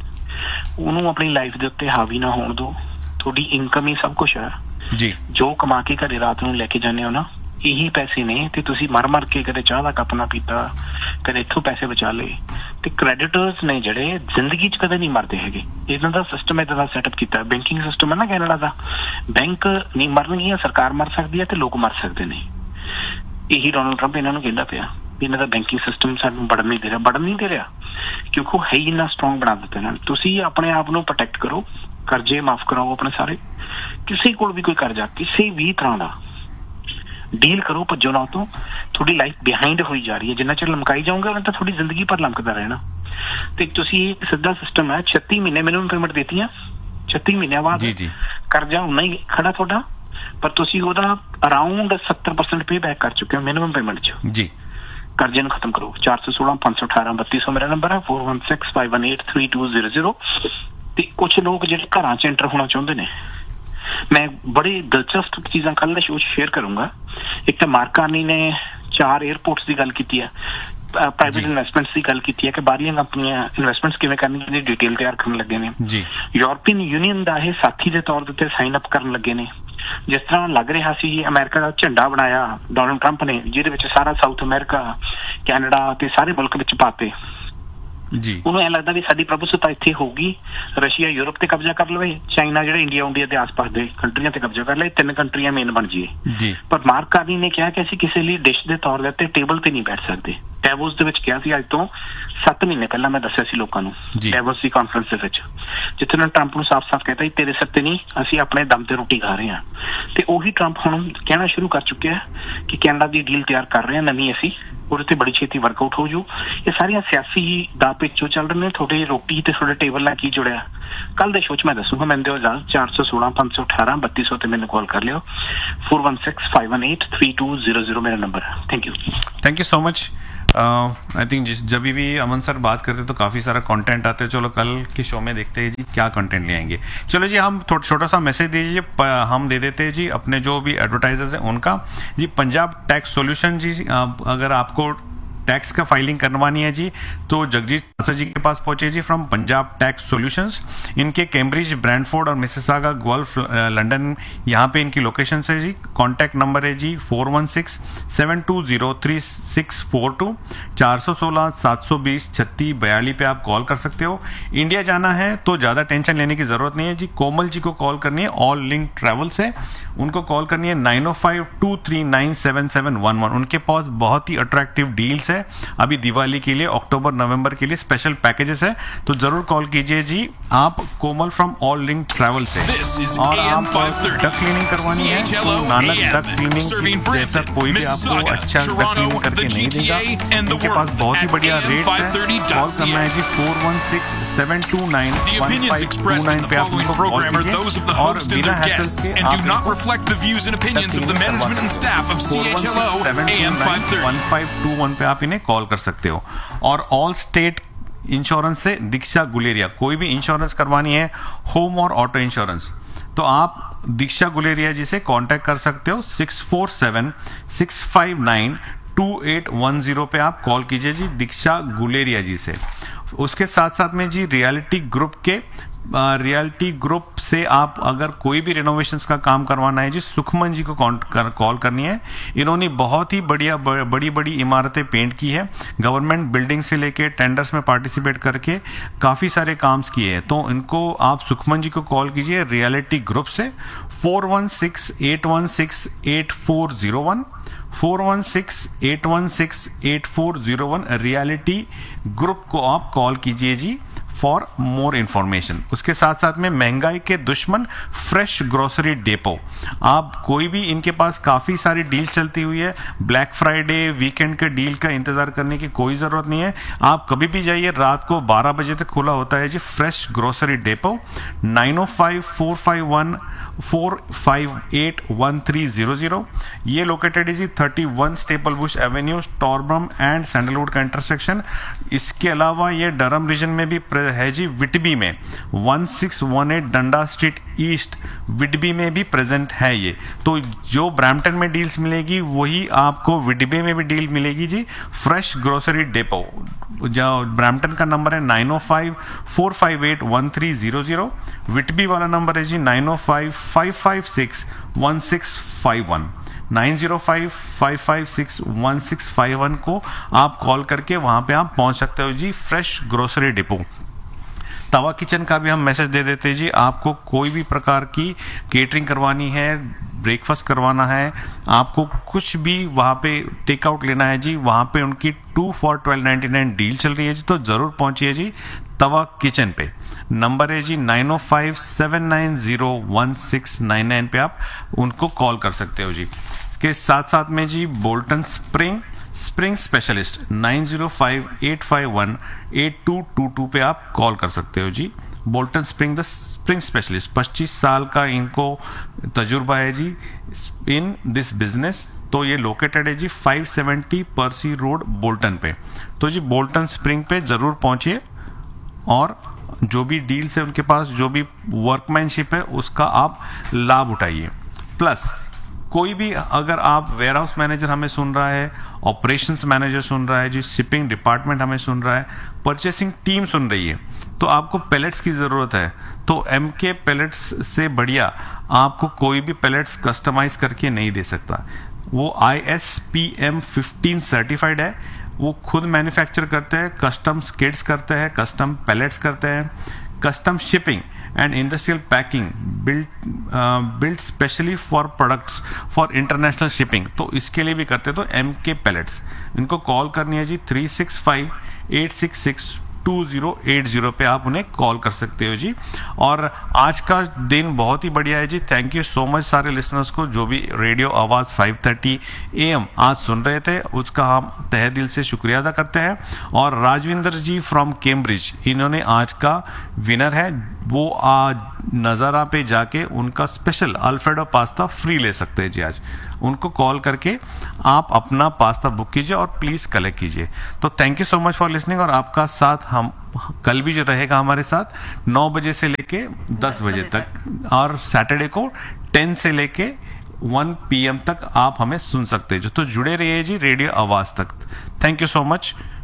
ਉਹਨੂੰ ਆਪਣੀ ਲਾਈਫ ਦੇ ਉੱਤੇ ਹਾਵੀ ਨਾ ਹੋਣ ਦਿਓ, ਤੁਹਾਡੀ ਇਨਕਮ ਹੀ ਸਭ ਕੁਛ ਹੈ ਜੀ। ਜੋ ਕਮਾ ਕੇ ਘਰੇ ਰਾਤ ਨੂੰ ਲੈ ਕੇ ਜਾਂਦੇ ਹੋ ਨਾ, ਇਹੀ ਪੈਸੇ ਨੇ। ਤੇ ਤੁਸੀਂ ਮਰ ਮਰ ਕੇ ਕਦੇ ਚਾਹ ਦਾ ਕੱਪ ਨਾ ਪੀਤਾ, ਕਦੇ ਇੱਥੋਂ ਪੈਸੇ ਬਚਾ ਲਏ। ਤੇ ਕ੍ਰੈਡੀਟਰਸ ਨੇ ਜਿਹੜੇ ਜ਼ਿੰਦਗੀ 'ਚ ਕਦੇ ਨਹੀਂ ਮਰਦੇ ਹੈਗੇ, ਇਹਨਾਂ ਦਾ ਸਿਸਟਮ ਏਦਾਂ ਦਾ ਸੈਟਅਪ ਕੀਤਾ, ਬੈਂਕਿੰਗ ਸਿਸਟਮ ਹੈ ਨਾ ਕੈਨੇਡਾ ਦਾ। ਬੈਂਕ ਨਹੀਂ ਮਰਨਗੀਆਂ, ਸਰਕਾਰ ਮਰ ਸਕਦੀ ਹੈ ਤੇ ਲੋਕ ਮਰ ਸਕਦੇ ਨੇ। ਇਹੀ ਡੋਨਲਡ ਟਰੰਪ ਇਹਨਾਂ ਨੂੰ ਕਹਿੰਦਾ ਪਿਆ ਵੀ ਇਹਨਾਂ ਦਾ ਬੈਂਕਿੰਗ ਸਿਸਟਮ ਸਾਨੂੰ ਵੜਨ ਨਹੀਂ ਦੇ ਰਿਹਾ, ਵੜਨ ਨਹੀਂ ਦੇ ਰਿਹਾ ਕਿਉਂਕਿ ਉਹ ਹੈ ਹੀ ਇੰਨਾ ਸਟਰੋਂਗ ਬਣਾ ਦਿੱਤਾ ਇਹਨਾਂ ਨੇ। ਤੁਸੀਂ ਆਪਣੇ ਆਪ ਨੂੰ ਪ੍ਰੋਟੈਕਟ ਕਰੋ, ਕਰਜ਼ੇ ਮਾਫ ਕਰਾਓ ਆਪਣੇ ਸਾਰੇ। ਕਿਸੇ ਕੋਲ ਵੀ ਕੋਈ ਕਰਜ਼ਾ ਕਿਸੇ ਵੀ ਤਰ੍ਹਾਂ ਦਾ ਡੀਲ ਕਰੋ, ਭੱਜੋ ਨਾ ਤੋਂ। ਤੁਹਾਡੀ ਲਾਈਫ ਬਿਹਾਈਂਡ ਹੋਈ ਜਾ ਰਹੀ ਹੈ, ਜਿੰਨਾ ਚਿਰ ਲਮਕਾਈ ਜਾਓਗੇ ਉਹਨਾਂ ਤਾਂ ਤੁਹਾਡੀ ਜ਼ਿੰਦਗੀ ਭਰ ਲਮਕਦਾ ਰਹਿਣਾ। ਤੇ ਤੁਸੀਂ ਇੱਕ ਸਿੱਧਾ ਸਿਸਟਮ ਹੈ, ਛੱਤੀ ਮਹੀਨੇ ਮਿਨੀਮਮ ਪੇਮੈਂਟ ਦਿੱਤੀਆਂ, ਛੱਤੀ ਮਹੀਨਿਆਂ ਬਾਅਦ ਕਰਜ਼ਾ ਉਨਾ ਹੀ ਖੜਾ ਤੁਹਾਡਾ, ਪਰ ਤੁਸੀਂ ਉਹਦਾ ਅਰਾਊਂਡ ਸੱਤਰ ਪਰਸੈਂਟ ਪੇ ਬੈਕ ਕਰ ਚੁੱਕੇ ਹੋ ਮਿਨੀਮਮ ਪੇਮੈਂਟ 'ਚ ਜੀ। ਕਰਜ਼ੇ ਨੂੰ ਖਤਮ ਕਰੋ। ਚਾਰ ਸੌ ਸੋਲਾਂ ਪੰਜ ਸੌ ਅਠਾਰਾਂ ਬੱਤੀ ਸੌ ਮੇਰਾ ਨੰਬਰ ਹੈ, four one six five one eight three two zero zero. ਤੇ ਕੁਛ ਲੋਕ ਜਿਹੜੇ ਘਰਾਂ 'ਚ ਐਂਟਰ ਹੋਣਾ ਚਾਹੁੰਦੇ ਨੇ, ਮੈਂ ਬੜੀ ਦਿਲਚਸਪ ਚੀਜ਼ਾਂ ਕੱਲ੍ਹ ਦੇ ਸ਼ੋਅ 'ਚ ਸ਼ੇਅਰ ਕਰੂੰਗਾ। ਇੱਕ ਤਾਂ ਮਾਰਕ ਕਾਰਨੀ ਨੇ ਚਾਰ ਏਅਰਪੋਰਟਸ ਦੀ ਗੱਲ ਕੀਤੀ ਹੈ, ਪ੍ਰਾਈਵੇਟ ਇਨਵੈਸਟਮੈਂਟਸ ਦੀ ਗੱਲ ਕੀਤੀ ਹੈ ਕਿ ਬਾਹਰਲੀਆਂ ਕੰਪਨੀਆਂ ਇਨਵੈਸਟਮੈਂਟਸ ਕਿਵੇਂ ਕਰਨੀਆਂ ਦੀ ਡਿਟੇਲ ਤਿਆਰ ਕਰਨ ਲੱਗੇ ਨੇ ਜੀ। ਯੂਰਪੀਅਨ ਯੂਨੀਅਨ ਦਾ ਇਹ ਸਾਥੀ ਦੇ ਤੌਰ ਦੇ ਉੱਤੇ ਸਾਈਨ ਅਪ ਕਰਨ ਲੱਗੇ ਨੇ। ਜਿਸ ਤਰ੍ਹਾਂ ਲੱਗ ਰਿਹਾ ਸੀ ਅਮਰੀਕਾ ਦਾ ਝੰਡਾ ਬਣਾਇਆ ਡੋਨਲਡ ਟਰੰਪ ਨੇ, ਜਿਹਦੇ ਵਿੱਚ ਸਾਰਾ ਸਾਊਥ ਅਮਰੀਕਾ, ਕੈਨੇਡਾ ਤੇ ਸਾਰੇ ਮੁਲਕ ਵਿੱਚ ਪਾਤੇ। ਉਹਨੂੰ ਐ ਲੱਗਦਾ ਵੀ ਸਾਡੀ ਪ੍ਰਭੂਸੱਤਾ ਇੱਥੇ ਹੋਊਗੀ, ਰਸ਼ੀਆ ਯੂਰਪ ਤੇ ਕਬਜ਼ਾ ਕਰ ਲਵੇ, ਚਾਈਨਾ ਜਿਹੜਾ ਇੰਡੀਆ ਇੰਡੀਆ ਦੇ ਆਸ-ਪਾਸ ਦੇ ਕੰਟਰੀਆਂ ਤੇ ਕਬਜ਼ਾ ਕਰ ਲਏ, ਤਿੰਨ ਕੰਟਰੀਆਂ ਮੇਨ ਬਣ ਜਾਈਏ। ਪਰ ਮਾਰਕ ਕਾਰਨੀ ਨੇ ਕਿਹਾ ਕਿ ਅਸੀਂ ਕਿਸੇ ਲਈ ਡਿਸ਼ ਦੇ ਤੌਰ ਦੇ ਉੱਤੇ ਟੇਬਲ ਤੇ ਨਹੀਂ ਬੈਠ ਸਕਦੇ। ਡੈਵੋਸ ਦੇ ਵਿੱਚ ਕਿਹਾ ਸੀ, ਅੱਜ ਤੋਂ ਸੱਤ ਮਹੀਨੇ ਪਹਿਲਾਂ ਮੈਂ ਦੱਸਿਆ ਸੀ ਲੋਕਾਂ ਨੂੰ ਡੈਵੋਸ ਦੀ ਕਾਨਫਰੰਸ ਦੇ ਵਿੱਚ, ਜਿੱਥੇ ਉਹਨਾਂ ਟਰੰਪ ਨੂੰ ਸਾਫ਼-ਸਾਫ਼ ਕਹਿਤਾ ਸੀ ਤੇਰੇ ਸਿਰ ਤੇ ਨਹੀਂ, ਅਸੀਂ ਆਪਣੇ ਦਮ ਤੇ ਰੋਟੀ ਖਾ ਰਹੇ ਹਾਂ। ਤੇ ਉਹੀ ਟਰੰਪ ਹੁਣ ਕਹਿਣਾ ਸ਼ੁਰੂ ਕਰ ਚੁੱਕਿਆ ਕਿ ਕੈਨੇਡਾ ਦੀ ਡੀਲ ਤਿਆਰ ਕਰ ਰਹੇ ਹਾਂ ਨਵੀਂ, ਅਸੀਂ ਉਹਦੇ ਤੇ ਬੜੀ ਛੇਤੀ ਵਰਕਆਊਟ ਹੋ ਜੂ। ਇਹ ਸਾਰੀਆਂ ਸਿਆਸੀ ਦਾ ਪਿੱਛੋਂ ਚੱਲ ਰਹੇ ਨੇ, ਤੁਹਾਡੀ ਰੋਟੀ ਤੇ ਤੁਹਾਡੇ ਟੇਬਲ ਨਾਲ ਕੀ ਜੁੜਿਆ ਕੱਲ ਦੇ ਸ਼ੋਅ 'ਚ ਮੈਂ ਦੱਸੂਗਾ। ਮੈਨੂੰ ਦਿਓ ਇਜਾਜ਼ਤ, ਚਾਰ ਸੌ ਸੋਲਾਂ ਪੰਜ ਸੌ ਅਠਾਰਾਂ ਬੱਤੀ ਸੌ ਤੇ ਮੈਨੂੰ ਕਾਲ ਕਰ ਲਿਓ। Four one six five one eight three to zero zero मेरा नंबर है। Thank you thank you so much. I think जिस जब भी अमन सर बात करते हैं तो काफ़ी सारा कंटेंट आते हैं। चलो कल के शो में देखते हैं जी क्या कंटेंट ले आएंगे। चलो जी हम थोड़ा छोटा सा मैसेज दीजिए, हम दे देते हैं जी अपने जो भी एडवर्टाइजर्स हैं उनका जी। पंजाब टैक्स सॉल्यूशन जी, अगर आपको टैक्स का फाइलिंग करवानी है जी तो जगजीत चाचा जी के पास पहुंचे जी फ्रॉम पंजाब टैक्स सॉल्यूशंस। इनके कैम्ब्रिज, ब्रैंडफोर्ड और मिसिसागा, गोल्फ, लंदन यहाँ पे इनकी लोकेशन है जी। कॉन्टैक्ट नंबर है जी four one six seven to zero three six four to, चार सौ सोलह सात सौ बीस छत्तीस बयालीस पे आप कॉल कर सकते हो। इंडिया जाना है तो ज़्यादा टेंशन लेने की ज़रूरत नहीं है जी। कोमल जी को कॉल करनी है, ऑल लिंक ट्रैवल से, उनको कॉल करनी है nine O five to three nine seven seven one one. उनके पास बहुत ही अट्रैक्टिव डील्स है अभी दिवाली के लिए, अक्टूबर नवंबर के लिए स्पेशल पैकेजेस है, तो जरूर कॉल कीजिए जी आप कोमल फ्रॉम ऑल लिंक ट्रैवल से। और आप डक क्लीनिंग करवानी है तो नानक डक क्लीनिंग जैसा कोई भी आपको अच्छा डक क्लीनिंग करके नहीं देगा। उनके पास बहुत ही बढ़िया रेट है। कॉल करना है जी four one six seven to nine one five to nine पे आप उनको कॉल कीजिए और बिना हैसल के आप वन फाइव टू वन पे आप इन्हें कॉल कर सकते हो। और ऑल स्टेट इंश्योरेंस से दीक्षा गुलेरिया, कोई भी इंश्योरेंस करवानी है, होम और ऑटो इंश्योरेंस, तो आप दीक्षा गुलेरिया जी से कांटेक्ट कर सकते हो। Six four seven six five nine to eight one zero पे आप कॉल कीजिए जी दीक्षा गुलेरिया जी से। उसके साथ साथ में जी रियलिटी ग्रुप के रियलिटी ग्रुप से आप अगर कोई भी रिनोवेशंस का काम करवाना है जी, सुखमन जी को कर, कॉल करनी है। इन्होंने बहुत ही बढ़िया बड़ी बड़ी इमारतें पेंट की है, गवर्नमेंट बिल्डिंग से लेके टेंडर्स में पार्टिसिपेट करके काफ़ी सारे काम्स किए हैं, तो इनको आप सुखमन जी को कॉल कीजिए रियलिटी ग्रुप से four one six eight one six eight four zero one four one six eight one six eight four zero one. Reality group को आप कॉल कीजिए जी फॉर मोर इंफॉर्मेशन। उसके साथ साथ में महंगाई के दुश्मन फ्रेश ग्रोसरी डेपो, आप कोई भी, इनके पास काफ़ी सारी डील चलती हुई है। ब्लैक फ्राइडे वीकेंड के डील का इंतज़ार करने की कोई ज़रूरत नहीं है, आप कभी भी जाइए, रात को बारह बजे तक खुला होता है जी फ्रेश ग्रोसरी डेपो। नाइन ओ five four five one four five eight one three zero zero. ये लोकेटेड है जी thirty one staple Bush Avenue, स्टॉर्ब्रम and sandalwood का इंटरसेक्शन। इसके अलावा ये डरम रीजन में भी है जी, विटबी में वन सिक्स वन एट डंडा स्ट्रीट ईस्ट विटबी में भी प्रेजेंट है ये। तो जो ब्रैम्पटन में डील्स मिलेगी वही आपको विटबी में भी डील मिलेगी जी, फ्रेश ग्रोसरी डेपो। जो ब्रैम्पटन का नंबर है नाइन ओ five four five eight one three zero zero, विटबी वाला नंबर है जी नाइन ओ five five five six one six five one. Nine zero five five five six one six five one को आप call करके वहां पे आप पहुंच सकते हो जी, फ्रेश ग्रोसरी डिपो। तवा किचन का भी हम मैसेज दे देते हैं जी, आपको कोई भी प्रकार की केटरिंग करवानी है, ब्रेकफास्ट करवाना है, आपको कुछ भी वहाँ पे टेक आउट लेना है जी, वहाँ पे उनकी to for twelve ninety nine deal चल रही है जी, तो ज़रूर पहुँचिए जी तवा किचन पे। नंबर है जी नाइन ओ five seven nine zero one six nine nine पे आप उनको कॉल कर सकते हो जी। इसके साथ साथ में जी Bolton spring spring specialist nine zero five eight five one eight to to to पे आप कॉल कर सकते हो जी। Bolton spring the spring specialist, पच्चीस साल का इनको तजुर्बा है जी इन दिस बिजनेस। तो ये लोकेटेड है जी फाइव सेवेंटी पर्सी रोड बोल्टन पे। तो जी बोल्टन स्प्रिंग पे जरूर पहुंचिए और जो भी डील्स है उनके पास, जो भी वर्कमैनशिप है उसका आप लाभ उठाइए। प्लस कोई भी, अगर आप वेयर हाउस मैनेजर हमें सुन रहा है, ऑपरेशंस मैनेजर सुन रहा है जी, शिपिंग डिपार्टमेंट हमें सुन रहा है, परचेसिंग टीम सुन रही है, तो आपको पैलेट्स की ज़रूरत है, तो एम के पैलेट्स से बढ़िया आपको कोई भी पैलेट्स कस्टमाइज करके नहीं दे सकता। वो I S P M fifteen certified है, वो खुद मैन्युफैक्चर करते हैं, कस्टम स्किड्स करते हैं, कस्टम पैलेट्स करते हैं, custom shipping and industrial packing built built specially for products for international shipping. तो इसके लिए भी करते हैं। तो एम के पैलेट्स, इनको कॉल करनी है जी three six five eight six six to zero eight zero पे आप उन्हें कॉल कर सकते हो जी। और आज का दिन बहुत ही बढ़िया है जी। थैंक यू सो मच सारे लिसनर्स को जो भी रेडियो आवाज फाइव थर्टी ए एम आज सुन रहे थे, उसका हम तहे दिल से शुक्रिया अदा करते हैं। और राजविंदर जी फ्रॉम कैम्ब्रिज, इन्होंने आज का विनर है, वो आज नज़ारा पे जाके उनका स्पेशल अल्फ्रेडो पास्ता फ्री ले सकते हैं जी। आज उनको कॉल करके आप अपना पास्ता बुक कीजिए और प्लीज कलेक्ट कीजिए। तो thank you so much for listening. और आपका साथ हम कल भी जो रहेगा हमारे साथ नौ बजे से लेके दस बजे तक, और सैटरडे को टेन से लेके वन पी एम तक आप हमें सुन सकते हैं। जो तो जुड़े रहिए जी रेडियो आवाज तक। Thank you so much.